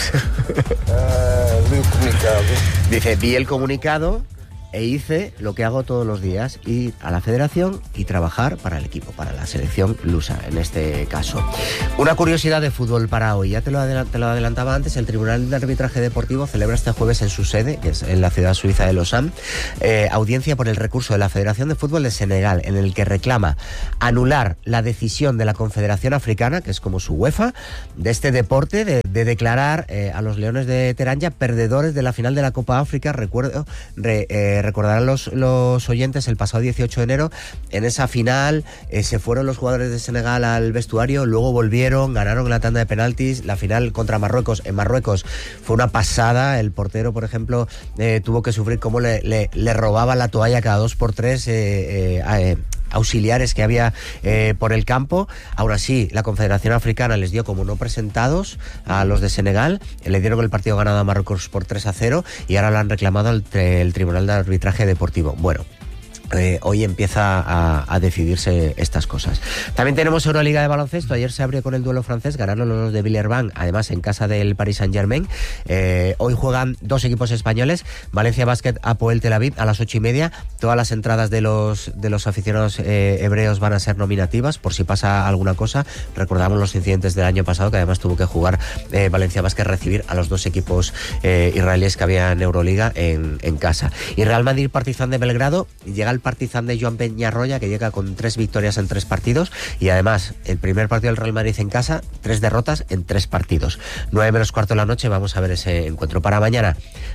Uh, el comunicado. Dice, vi el comunicado e hice lo que hago todos los días, ir a la federación y trabajar para el equipo, para la selección lusa, en este caso. Una curiosidad de fútbol para hoy, ya te lo, adel- te lo adelantaba antes, el Tribunal de Arbitraje Deportivo celebra este jueves en su sede, que es en la ciudad suiza de Lausanne, eh, audiencia por el recurso de la Federación de Fútbol de Senegal, en el que reclama anular la decisión de la Confederación Africana, que es como su UEFA, de este deporte, de, de declarar eh, a los Leones de Teranja perdedores de la final de la Copa África. Recuerdo... Re, eh, Recordarán los, los oyentes, el pasado dieciocho de enero, en esa final eh, se fueron los jugadores de Senegal al vestuario, luego volvieron, ganaron la tanda de penaltis, la final contra Marruecos. En Marruecos fue una pasada, el portero, por ejemplo, eh, tuvo que sufrir cómo le, le, le robaban la toalla cada dos por tres, eh, eh, eh, auxiliares que había eh, por el campo. Aún así, la Confederación Africana les dio como no presentados a los de Senegal, le dieron el partido ganado a Marruecos por tres a cero y ahora lo han reclamado el, el Tribunal de Arbitraje Deportivo. Bueno, Eh, hoy empieza a, a decidirse estas cosas. También tenemos Euroliga de baloncesto. Ayer se abrió con el duelo francés, ganaron los de Villeurbanne, además en casa del Paris Saint-Germain. Eh, hoy juegan dos equipos españoles, Valencia Basket, Apoel Tel Aviv, a las ocho y media. Todas las entradas de los de los aficionados eh, hebreos van a ser nominativas, por si pasa alguna cosa. Recordamos los incidentes del año pasado, que además tuvo que jugar eh, Valencia Basket, recibir a los dos equipos eh, israelíes que había en Euroliga en, en casa. Y Real Madrid Partizan de Belgrado, llega el Partizan de Joan Peñarroya, que llega con tres victorias en tres partidos, y además el primer partido del Real Madrid en casa, tres derrotas en tres partidos. nueve menos cuarto de la noche, vamos a ver ese encuentro. Para mañana,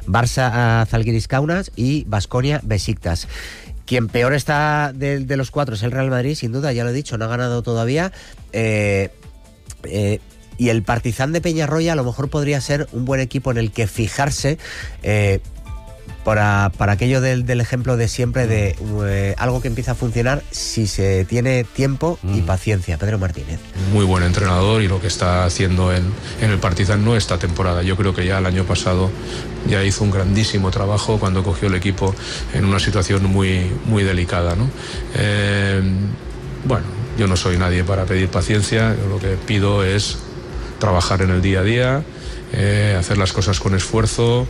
Barça Zalgiris Kaunas y Baskonia Besiktas. Quien peor está de, de los cuatro es el Real Madrid, sin duda, ya lo he dicho, no ha ganado todavía. Eh, eh, y el Partizan de Peñarroya a lo mejor podría ser un buen equipo en el que fijarse, eh, Para, para aquello del, del ejemplo de siempre de eh, algo que empieza a funcionar si se tiene tiempo y paciencia. Pedro Martínez. Muy buen entrenador, y lo que está haciendo en, en el Partizan no esta temporada. Yo creo que ya el año pasado ya hizo un grandísimo trabajo cuando cogió el equipo en una situación muy, muy delicada, ¿no? Eh, bueno, yo no soy nadie para pedir paciencia, yo lo que pido es trabajar en el día a día, Eh, hacer las cosas con esfuerzo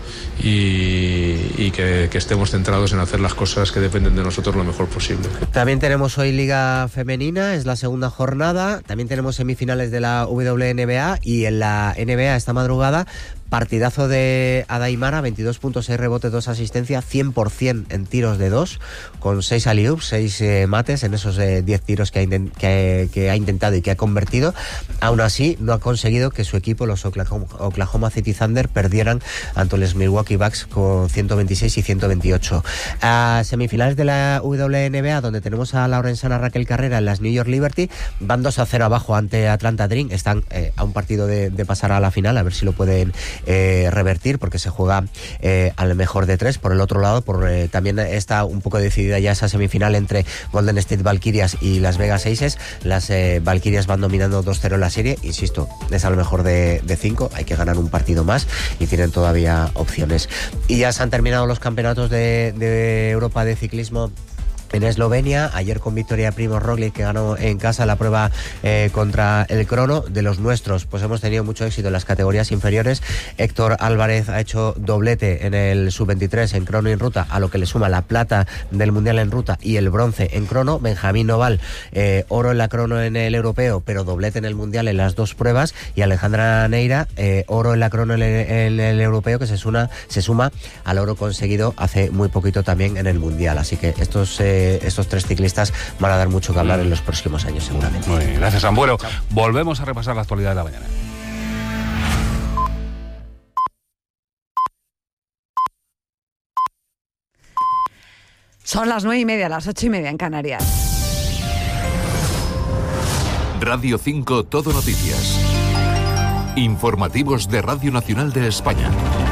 y, y que, que estemos centrados en hacer las cosas que dependen de nosotros lo mejor posible. También tenemos hoy Liga Femenina, es la segunda jornada. También tenemos semifinales de la W N B A, y en la N B A esta madrugada partidazo de Adaimara, veintidós puntos, seis rebotes, dos asistencias, cien por ciento en tiros de dos, con seis alley-oops, seis eh, mates en esos eh, diez tiros que ha, intent- que, que ha intentado y que ha convertido. Aún así, no ha conseguido que su equipo, los Oklahoma, Oklahoma City Thunder, perdieran ante los Milwaukee Bucks con ciento veintiséis y ciento veintiocho. A semifinales de la W N B A, donde tenemos a Laurensana Raquel Carrera en las New York Liberty, van dos a cero abajo ante Atlanta Dream. Están eh, a un partido de, de pasar a la final, a ver si lo pueden Eh, revertir, porque se juega eh, al mejor de tres. Por el otro lado, por, eh, también está un poco decidida ya esa semifinal entre Golden State Valkyrias y Las Vegas Aces. Las eh, Valkyrias van dominando dos cero la serie, insisto, es al mejor de, de cinco, hay que ganar un partido más y tienen todavía opciones. Y ya se han terminado los campeonatos de, de Europa de ciclismo en Eslovenia, ayer con victoria Primož Roglič, que ganó en casa la prueba eh, contra el crono. De los nuestros, pues hemos tenido mucho éxito en las categorías inferiores. Héctor Álvarez ha hecho doblete en el sub veintitrés en crono y en ruta, a lo que le suma la plata del mundial en ruta y el bronce en crono. Benjamín Noval, eh, oro en la crono en el europeo, pero doblete en el mundial en las dos pruebas. Y Alejandra Neira, eh, oro en la crono en el, en el europeo, que se suma, se suma al oro conseguido hace muy poquito también en el mundial. Así que estos eh, estos tres ciclistas van a dar mucho que hablar en los próximos años, seguramente. Muy bien, gracias, Ambuelo. Volvemos a repasar la actualidad de la mañana. Son las nueve y media, las ocho y media en Canarias. Radio cinco Todo Noticias. Informativos de Radio Nacional de España.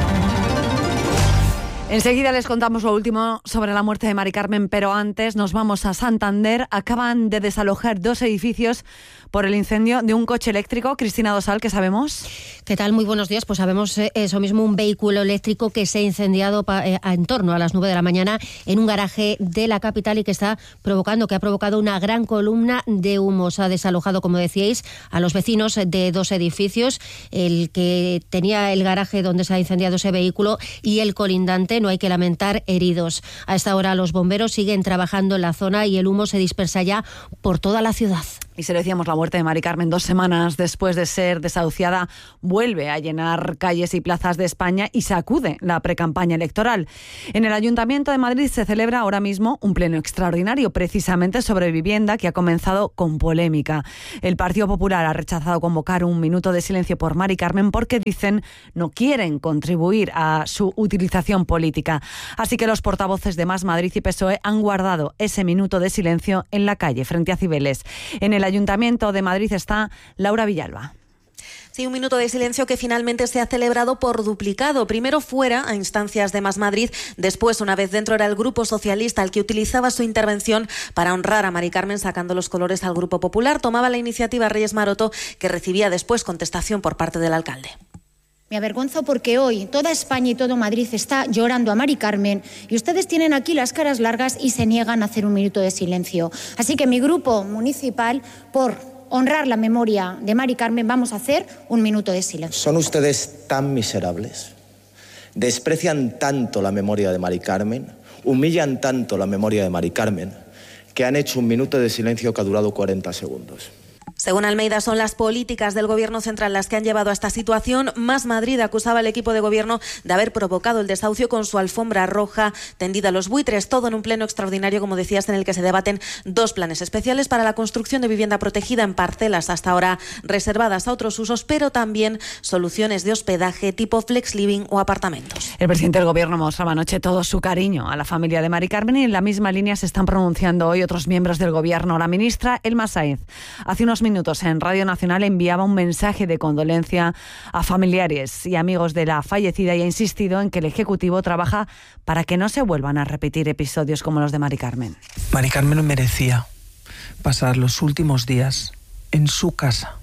Enseguida les contamos lo último sobre la muerte de Mari Carmen, pero antes nos vamos a Santander. Acaban de desalojar dos edificios por el incendio de un coche eléctrico. Cristina Dosal, ¿qué sabemos? ¿Qué tal? Muy buenos días. Pues sabemos eso mismo, un vehículo eléctrico que se ha incendiado pa, eh, en torno a las nueve de la mañana en un garaje de la capital y que está provocando, que ha provocado una gran columna de humo. Se ha desalojado, como decíais, a los vecinos de dos edificios, el que tenía el garaje donde se ha incendiado ese vehículo y el colindante. No hay que lamentar heridos. A esta hora los bomberos siguen trabajando en la zona y el humo se dispersa ya por toda la ciudad. Y se lo decíamos, la muerte de Mari Carmen, dos semanas después de ser desahuciada, vuelve a llenar calles y plazas de España y sacude la precampaña electoral. En el Ayuntamiento de Madrid se celebra ahora mismo un pleno extraordinario, precisamente sobre vivienda, que ha comenzado con polémica. El Partido Popular ha rechazado convocar un minuto de silencio por Mari Carmen porque, dicen, no quieren contribuir a su utilización política. Así que los portavoces de Más Madrid y P S O E han guardado ese minuto de silencio en la calle, frente a Cibeles. En el El Ayuntamiento de Madrid está Laura Villalba. Sí, un minuto de silencio que finalmente se ha celebrado por duplicado. Primero fuera, a instancias de Más Madrid, después, una vez dentro, era el Grupo Socialista el que utilizaba su intervención para honrar a Mari Carmen sacando los colores al Grupo Popular. Tomaba la iniciativa Reyes Maroto, que recibía después contestación por parte del alcalde. Me avergonzo porque hoy toda España y todo Madrid está llorando a Mari Carmen y ustedes tienen aquí las caras largas y se niegan a hacer un minuto de silencio. Así que mi grupo municipal, por honrar la memoria de Mari Carmen, vamos a hacer un minuto de silencio. ¿Son ustedes tan miserables? ¿Desprecian tanto la memoria de Mari Carmen? ¿Humillan tanto la memoria de Mari Carmen que han hecho un minuto de silencio que ha durado cuarenta segundos? Según Almeida, son las políticas del Gobierno central las que han llevado a esta situación. Más Madrid acusaba al equipo de Gobierno de haber provocado el desahucio con su alfombra roja tendida a los buitres. Todo en un pleno extraordinario, como decías, en el que se debaten dos planes especiales para la construcción de vivienda protegida en parcelas hasta ahora reservadas a otros usos, pero también soluciones de hospedaje tipo flex living o apartamentos. El presidente del Gobierno mostraba anoche todo su cariño a la familia de Mari Carmen y en la misma línea se están pronunciando hoy otros miembros del Gobierno. La ministra Elma Sáenz, hace unos minutos en Radio Nacional, enviaba un mensaje de condolencia a familiares y amigos de la fallecida y ha insistido en que el Ejecutivo trabaja para que no se vuelvan a repetir episodios como los de Mari Carmen. Mari Carmen merecía pasar los últimos días en su casa.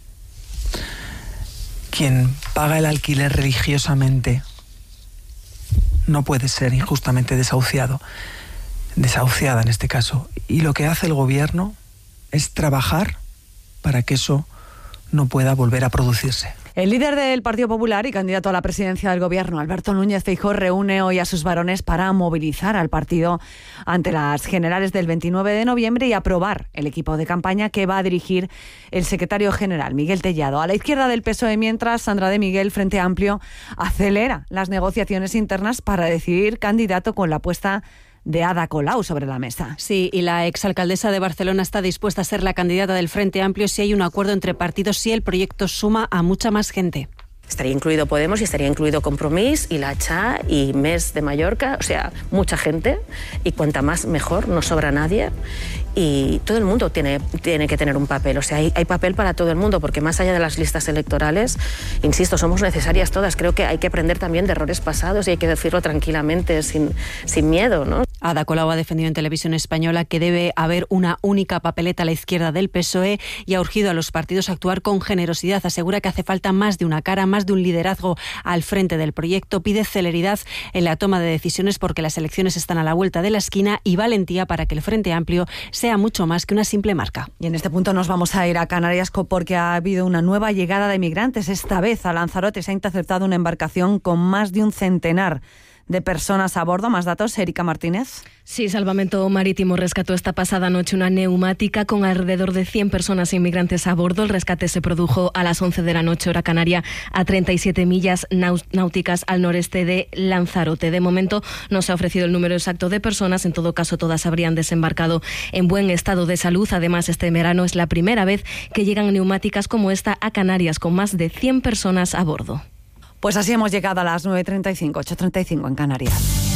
Quien paga el alquiler religiosamente no puede ser injustamente desahuciado, desahuciada en este caso. Y lo que hace el Gobierno es trabajar para que eso no pueda volver a producirse. El líder del Partido Popular y candidato a la presidencia del Gobierno, Alberto Núñez Feijóo, reúne hoy a sus varones para movilizar al partido ante las generales del veintinueve de noviembre y aprobar el equipo de campaña que va a dirigir el secretario general, Miguel Tellado. A la izquierda del P S O E, mientras, Sandra de Miguel, Frente Amplio, acelera las negociaciones internas para decidir candidato con la apuesta de Ada Colau sobre la mesa. Sí, y la exalcaldesa de Barcelona está dispuesta a ser la candidata del Frente Amplio si hay un acuerdo entre partidos, si el proyecto suma a mucha más gente. Estaría incluido Podemos y estaría incluido Compromís y La Cha y Més de Mallorca, o sea, mucha gente, y cuanta más mejor, no sobra nadie. Y todo el mundo tiene, tiene que tener un papel, o sea, hay, hay papel para todo el mundo, porque más allá de las listas electorales, insisto, somos necesarias todas. Creo que hay que aprender también de errores pasados y hay que decirlo tranquilamente, sin, sin miedo, ¿no? Ada Colau ha defendido en Televisión Española que debe haber una única papeleta a la izquierda del P S O E y ha urgido a los partidos a actuar con generosidad. Asegura que hace falta más de una cara, más de un liderazgo al frente del proyecto. Pide celeridad en la toma de decisiones porque las elecciones están a la vuelta de la esquina y valentía para que el Frente Amplio sea mucho más que una simple marca. Y en este punto nos vamos a ir a Canarias porque ha habido una nueva llegada de migrantes. Esta vez a Lanzarote se ha interceptado una embarcación con más de un centenar de personas a bordo. Más datos, Erika Martínez. Sí, Salvamento Marítimo rescató esta pasada noche una neumática con alrededor de cien personas inmigrantes a bordo. El rescate se produjo a las once de la noche, hora canaria, a treinta y siete millas náuticas al noreste de Lanzarote. De momento no se ha ofrecido el número exacto de personas. En todo caso, todas habrían desembarcado en buen estado de salud. Además, este verano es la primera vez que llegan neumáticas como esta a Canarias, con más de cien personas a bordo. Pues así hemos llegado a las nueve treinta y cinco, ocho treinta y cinco en Canarias.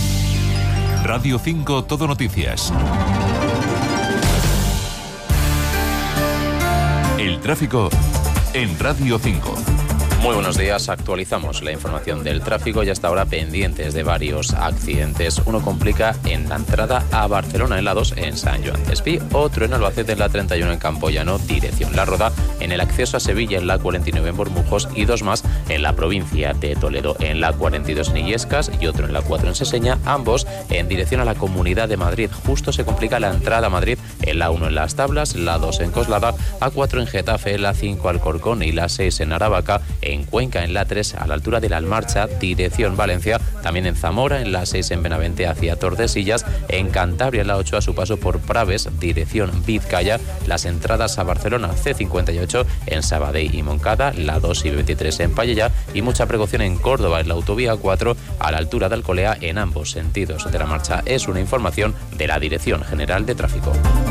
Radio cinco Todo Noticias. El tráfico en Radio cinco. Muy buenos días, actualizamos la información del tráfico y hasta ahora pendientes de varios accidentes. Uno complica en la entrada a Barcelona en la dos en San Joan d'Espí, otro en Albacete en la treinta y uno en Campoyano, dirección La Roda, en el acceso a Sevilla en la cuarenta y nueve en Bormujos y dos más en la provincia de Toledo en la cuarenta y dos en Illescas y otro en la cuatro en Seseña, ambos en dirección a la Comunidad de Madrid. Justo se complica la entrada a Madrid en la uno en Las Tablas, la dos en Coslada, A cuatro en Getafe, la cinco Alcorcón y la seis en Aravaca, en Cuenca en la tres a la altura de la Almarcha, dirección Valencia, también en Zamora, en la seis en Benavente hacia Tordesillas, en Cantabria en la ocho a su paso por Praves, dirección Vizcaya, las entradas a Barcelona C cincuenta y ocho en Sabadell y Moncada, la dos y veintitrés en Pallejà y mucha precaución en Córdoba en la autovía cuatro a la altura de Alcolea en ambos sentidos de la marcha. Es una información de la Dirección General de Tráfico.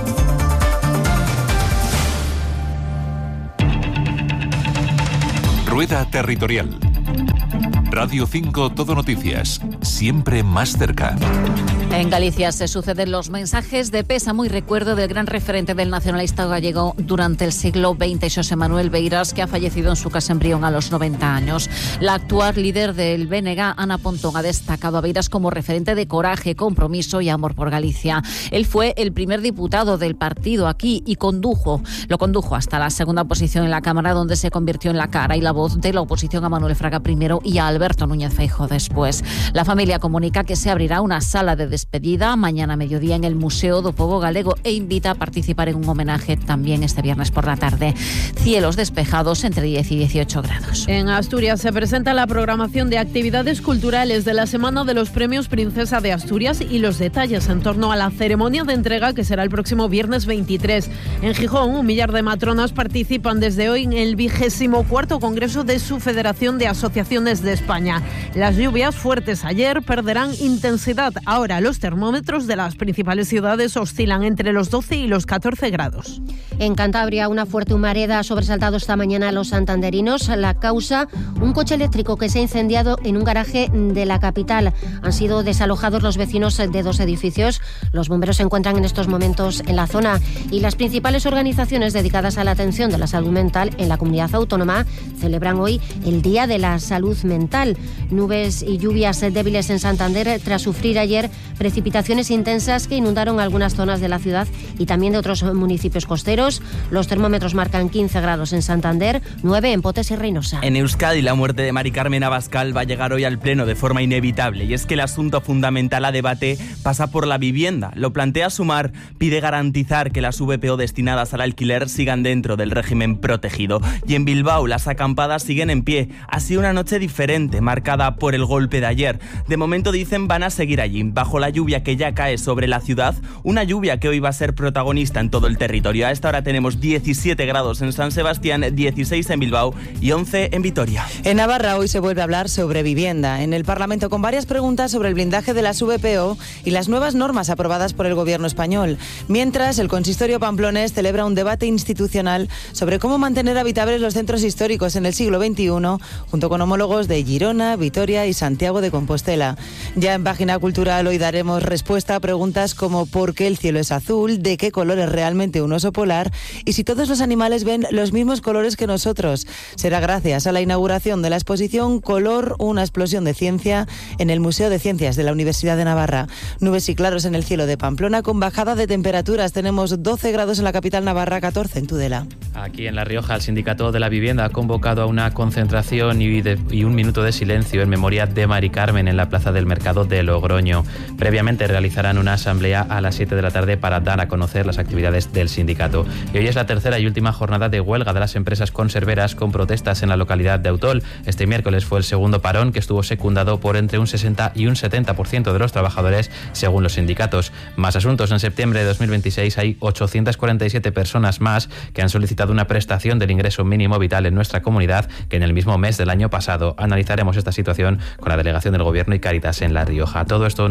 Rueda Territorial. Radio cinco Todo Noticias, siempre más cerca. En Galicia se suceden los mensajes de pésamo y recuerdo del gran referente del nacionalista gallego durante el siglo veinte, Xosé Manuel Beiras, que ha fallecido en su casa en Brión a los noventa años. La actual líder del B N G, Ana Pontón, ha destacado a Beiras como referente de coraje, compromiso y amor por Galicia. Él fue el primer diputado del partido aquí y condujo, lo condujo hasta la segunda posición en la Cámara, donde se convirtió en la cara y la voz de la oposición a Manuel Fraga primero y a Alberto Núñez Feijóo después. La familia comunica que se abrirá una sala de despedida mañana a mediodía en el Museo do Pobo Galego e invita a participar en un homenaje también este viernes por la tarde. Cielos despejados entre diez y dieciocho grados. En Asturias se presenta la programación de actividades culturales de la Semana de los Premios Princesa de Asturias y los detalles en torno a la ceremonia de entrega que será el próximo viernes veintitrés. En Gijón, un millar de matronas participan desde hoy en el vigésimo cuarto Congreso de su Federación de Asociaciones de España. Las lluvias fuertes ayer perderán intensidad. Ahora los termómetros de las principales ciudades oscilan entre los doce y los catorce grados. En Cantabria, una fuerte humareda ha sobresaltado esta mañana a los santanderinos. La causa, un coche eléctrico que se ha incendiado en un garaje de la capital. Han sido desalojados los vecinos de dos edificios. Los bomberos se encuentran en estos momentos en la zona y las principales organizaciones dedicadas a la atención de la salud mental en la comunidad autónoma celebran hoy el Día de la Salud Mental. Nubes y lluvias débiles en Santander tras sufrir ayer precipitaciones intensas que inundaron algunas zonas de la ciudad y también de otros municipios costeros. Los termómetros marcan quince grados en Santander, nueve en Potes y Reynosa. En Euskadi, la muerte de Mari Carmen Abascal va a llegar hoy al Pleno de forma inevitable, y es que el asunto fundamental a debate pasa por la vivienda. Lo plantea Sumar, pide garantizar que las V P O destinadas al alquiler sigan dentro del régimen protegido. Y en Bilbao, las acampadas siguen en pie. Ha sido una noche diferente, marcada por el golpe de ayer. De momento dicen van a seguir allí, bajo la lluvia que ya cae sobre la ciudad, una lluvia que hoy va a ser protagonista en todo el territorio. A esta hora tenemos diecisiete grados en San Sebastián, dieciséis en Bilbao y once en Vitoria. En Navarra hoy se vuelve a hablar sobre vivienda en el Parlamento, con varias preguntas sobre el blindaje de las V P O y las nuevas normas aprobadas por el gobierno español. Mientras, el consistorio pamplonés celebra un debate institucional sobre cómo mantener habitables los centros históricos en el siglo veintiuno, junto con homólogos de Girona, Vitoria y Santiago de Compostela. Ya en Página Cultural hoy daremos respuesta a preguntas como por qué el cielo es azul, de qué color es realmente un oso polar y si todos los animales ven los mismos colores que nosotros. Será gracias a la inauguración de la exposición Color, una explosión de ciencia en el Museo de Ciencias de la Universidad de Navarra. Nubes y claros en el cielo de Pamplona con bajada de temperaturas. Tenemos doce grados en la capital navarra, catorce en Tudela. Aquí en La Rioja, el Sindicato de la Vivienda ha convocado a una concentración y, de, y un minuto de silencio en memoria de Mari Carmen en la Plaza del Mercado de Logroño. Previamente realizarán una asamblea a las siete de la tarde para dar a conocer las actividades del sindicato. Y hoy es la tercera y última jornada de huelga de las empresas conserveras con protestas en la localidad de Autol. Este miércoles fue el segundo parón, que estuvo secundado por entre un sesenta y un setenta por ciento de los trabajadores, según los sindicatos. Más asuntos. En septiembre de dos mil veintiséis hay ochocientas cuarenta y siete personas más que han solicitado una prestación del ingreso mínimo vital en nuestra comunidad que en el mismo mes del año pasado. Analizaremos esta situación con la delegación del Gobierno y Cáritas en La Rioja. Todo esto en un día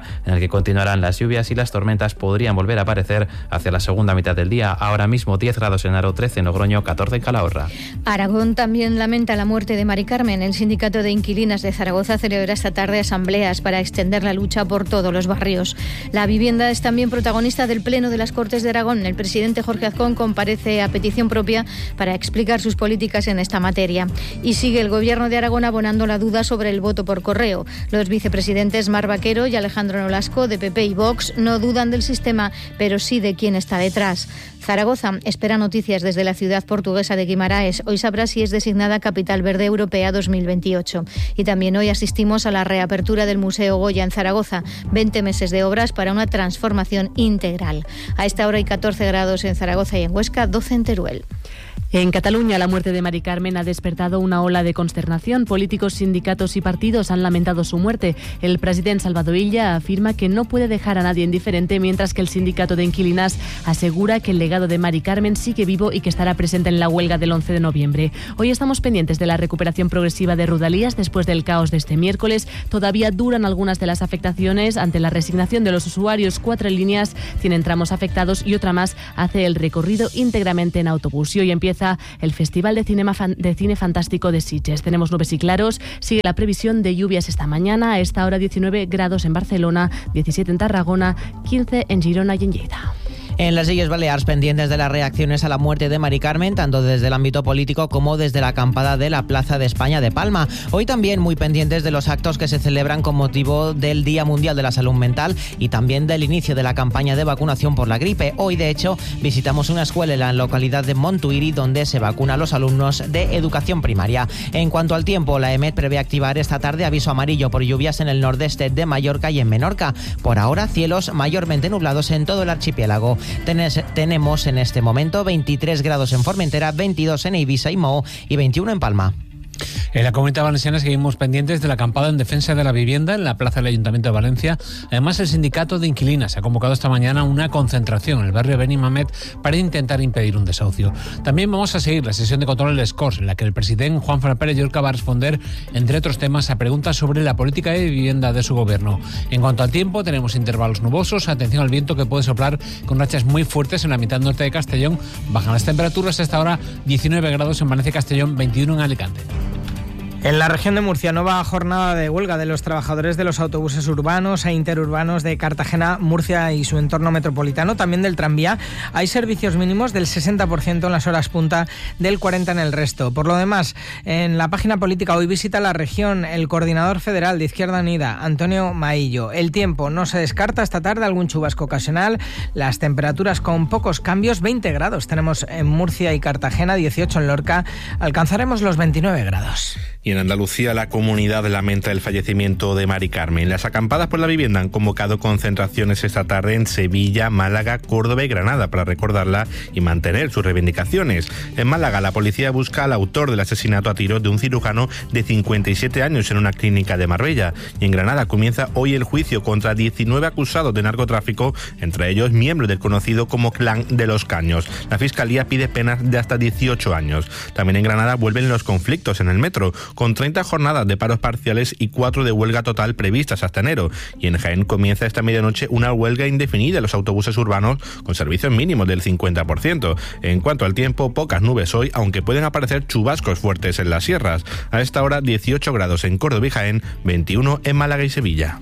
en el que continuarán las lluvias y las tormentas podrían volver a aparecer hacia la segunda mitad del día. Ahora mismo diez grados en Haro, trece en Logroño, catorce en Calahorra. Aragón también lamenta la muerte de Mari Carmen. El sindicato de inquilinas de Zaragoza celebra esta tarde asambleas para extender la lucha por todos los barrios. La vivienda es también protagonista del Pleno de las Cortes de Aragón. El presidente Jorge Azcón comparece a petición propia para explicar sus políticas en esta materia. Y sigue el Gobierno de Aragón abonando la duda sobre el voto por correo. Los vicepresidentes Mar Vaquero y Alejandro Nolasco, de P P y Vox, no dudan del sistema, pero sí de quién está detrás. Zaragoza espera noticias desde la ciudad portuguesa de Guimaraes. Hoy sabrá si es designada Capital Verde Europea dos mil veintiocho. Y también hoy asistimos a la reapertura del Museo Goya en Zaragoza. veinte meses de obras para una transformación integral. A esta hora hay catorce grados en Zaragoza y en Huesca, doce en Teruel. En Cataluña, la muerte de Mari Carmen ha despertado una ola de consternación. Políticos, sindicatos y partidos han lamentado su muerte. El presidente Salvador Illa afirma que no puede dejar a nadie indiferente, mientras que el sindicato de inquilinas asegura que el legado de Mari Carmen sigue vivo y que estará presente en la huelga del once de noviembre. Hoy estamos pendientes de la recuperación progresiva de Rodalías después del caos de este miércoles. Todavía duran algunas de las afectaciones ante la resignación de los usuarios. Cuatro líneas tienen tramos afectados y otra más hace el recorrido íntegramente en autobús. Y hoy empieza el Festival de, Cinema, de Cine Fantástico de Sitges. Tenemos nubes y claros. Sigue la previsión de lluvias esta mañana. A esta hora diecinueve grados en Barcelona, diecisiete en Tarragona, quince en Girona y en Lleida. En las Illes Balears, pendientes de las reacciones a la muerte de Mari Carmen, tanto desde el ámbito político como desde la acampada de la Plaza de España de Palma. Hoy también muy pendientes de los actos que se celebran con motivo del Día Mundial de la Salud Mental y también del inicio de la campaña de vacunación por la gripe. Hoy, de hecho, visitamos una escuela en la localidad de Montuïri donde se vacuna a los alumnos de educación primaria. En cuanto al tiempo, la EMET prevé activar esta tarde aviso amarillo por lluvias en el nordeste de Mallorca y en Menorca. Por ahora, cielos mayormente nublados en todo el archipiélago. Tenes, tenemos en este momento veintitrés grados en Formentera, veintidós en Ibiza y Moho y veintiuno en Palma. En la Comunidad Valenciana seguimos pendientes de la acampada en defensa de la vivienda en la plaza del Ayuntamiento de Valencia. Además, el sindicato de inquilinas ha convocado esta mañana una concentración en el barrio Benimamet para intentar impedir un desahucio. También vamos a seguir la sesión de control en les Corts, en la que el presidente Juan Fran Pérez Llorca va a responder, entre otros temas, a preguntas sobre la política de vivienda de su gobierno. En cuanto al tiempo, tenemos intervalos nubosos, atención al viento que puede soplar con rachas muy fuertes en la mitad norte de Castellón. Bajan las temperaturas hasta ahora diecinueve grados en Valencia y Castellón, veintiuno en Alicante. En la región de Murcia, nueva jornada de huelga de los trabajadores de los autobuses urbanos e interurbanos de Cartagena, Murcia y su entorno metropolitano, también del tranvía. Hay servicios mínimos del sesenta por ciento en las horas punta, del cuarenta por ciento en el resto. Por lo demás, en la página política hoy visita la región el coordinador federal de Izquierda Unida, Antonio Maillo. El tiempo no se descarta esta tarde algún chubasco ocasional. Las temperaturas con pocos cambios, veinte grados tenemos en Murcia y Cartagena, dieciocho en Lorca. Alcanzaremos los veintinueve grados. Y en Andalucía, la comunidad lamenta el fallecimiento de Mari Carmen. Las acampadas por la vivienda han convocado concentraciones esta tarde en Sevilla, Málaga, Córdoba y Granada para recordarla y mantener sus reivindicaciones. En Málaga, la policía busca al autor del asesinato a tiros de un cirujano de cincuenta y siete años en una clínica de Marbella. Y en Granada comienza hoy el juicio contra diecinueve acusados de narcotráfico, entre ellos miembros del conocido como Clan de los Caños. La Fiscalía pide penas de hasta dieciocho años. También en Granada vuelven los conflictos en el metro, con treinta jornadas de paros parciales y cuatro de huelga total previstas hasta enero. Y en Jaén comienza esta medianoche una huelga indefinida de los autobuses urbanos con servicios mínimos del cincuenta por ciento. En cuanto al tiempo, pocas nubes hoy, aunque pueden aparecer chubascos fuertes en las sierras. A esta hora dieciocho grados en Córdoba y Jaén, veintiuno en Málaga y Sevilla.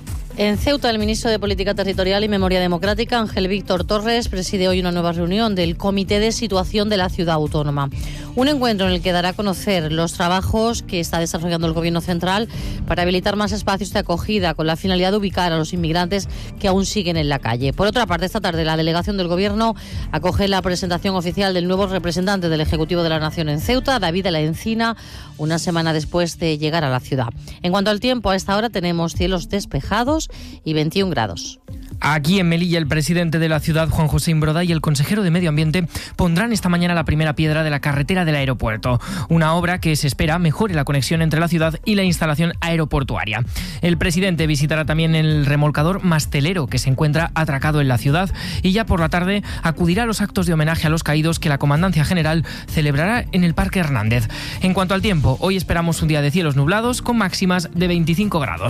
En Ceuta, el ministro de Política Territorial y Memoria Democrática, Ángel Víctor Torres, preside hoy una nueva reunión del Comité de Situación de la Ciudad Autónoma. Un encuentro en el que dará a conocer los trabajos que está desarrollando el Gobierno central para habilitar más espacios de acogida con la finalidad de ubicar a los inmigrantes que aún siguen en la calle. Por otra parte, esta tarde la delegación del Gobierno acoge la presentación oficial del nuevo representante del Ejecutivo de la Nación en Ceuta, David de la Encina, una semana después de llegar a la ciudad. En cuanto al tiempo, a esta hora tenemos cielos despejados y veintiún grados. Aquí en Melilla, el presidente de la ciudad, Juan José Imbroda, y el consejero de Medio Ambiente pondrán esta mañana la primera piedra de la carretera del aeropuerto, una obra que se espera mejore la conexión entre la ciudad y la instalación aeroportuaria. El presidente visitará también el remolcador Mastelero, que se encuentra atracado en la ciudad, y ya por la tarde acudirá a los actos de homenaje a los caídos que la Comandancia General celebrará en el Parque Hernández. En cuanto al tiempo, hoy esperamos un día de cielos nublados con máximas de veinticinco grados.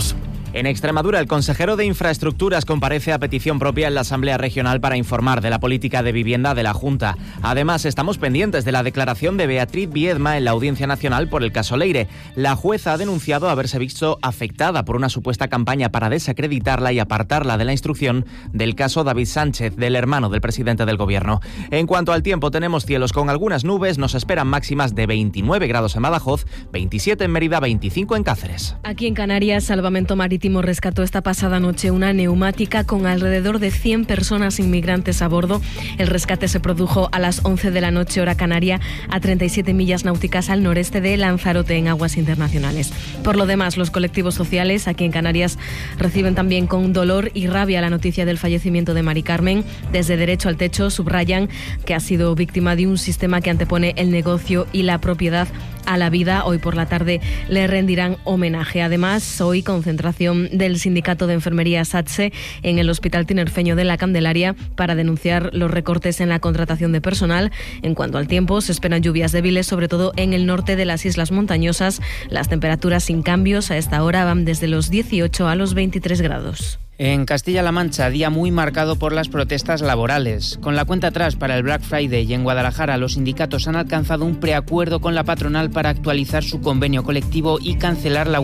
En Extremadura, el consejero de Infraestructuras comparece a petición propia en la Asamblea Regional para informar de la política de vivienda de la Junta. Además, estamos pendientes de la declaración de Beatriz Viedma en la Audiencia Nacional por el caso Leire. La jueza ha denunciado haberse visto afectada por una supuesta campaña para desacreditarla y apartarla de la instrucción del caso David Sánchez, del hermano del presidente del Gobierno. En cuanto al tiempo, tenemos cielos con algunas nubes, nos esperan máximas de veintinueve grados en Badajoz, veintisiete en Mérida, veinticinco en Cáceres. Aquí en Canarias, Salvamento Marítimo rescató esta pasada noche una neumática con alrededor de cien personas inmigrantes a bordo. El rescate se produjo a las once de la noche hora canaria a treinta y siete millas náuticas al noreste de Lanzarote en aguas internacionales. Por lo demás, los colectivos sociales aquí en Canarias reciben también con dolor y rabia la noticia del fallecimiento de Mari Carmen. Desde Derecho al Techo subrayan que ha sido víctima de un sistema que antepone el negocio y la propiedad a la vida. Hoy por la tarde le rendirán homenaje. Además, hoy concentración del Sindicato de Enfermería SATSE en el Hospital Tinerfeño de la Candelaria para denunciar los recortes en la contratación de personal. En cuanto al tiempo, se esperan lluvias débiles, sobre todo en el norte de las islas montañosas. Las temperaturas sin cambios a esta hora van desde los dieciocho a los veintitrés grados. En Castilla-La Mancha, día muy marcado por las protestas laborales. Con la cuenta atrás para el Black Friday y en Guadalajara, los sindicatos han alcanzado un preacuerdo con la patronal para actualizar su convenio colectivo y cancelar la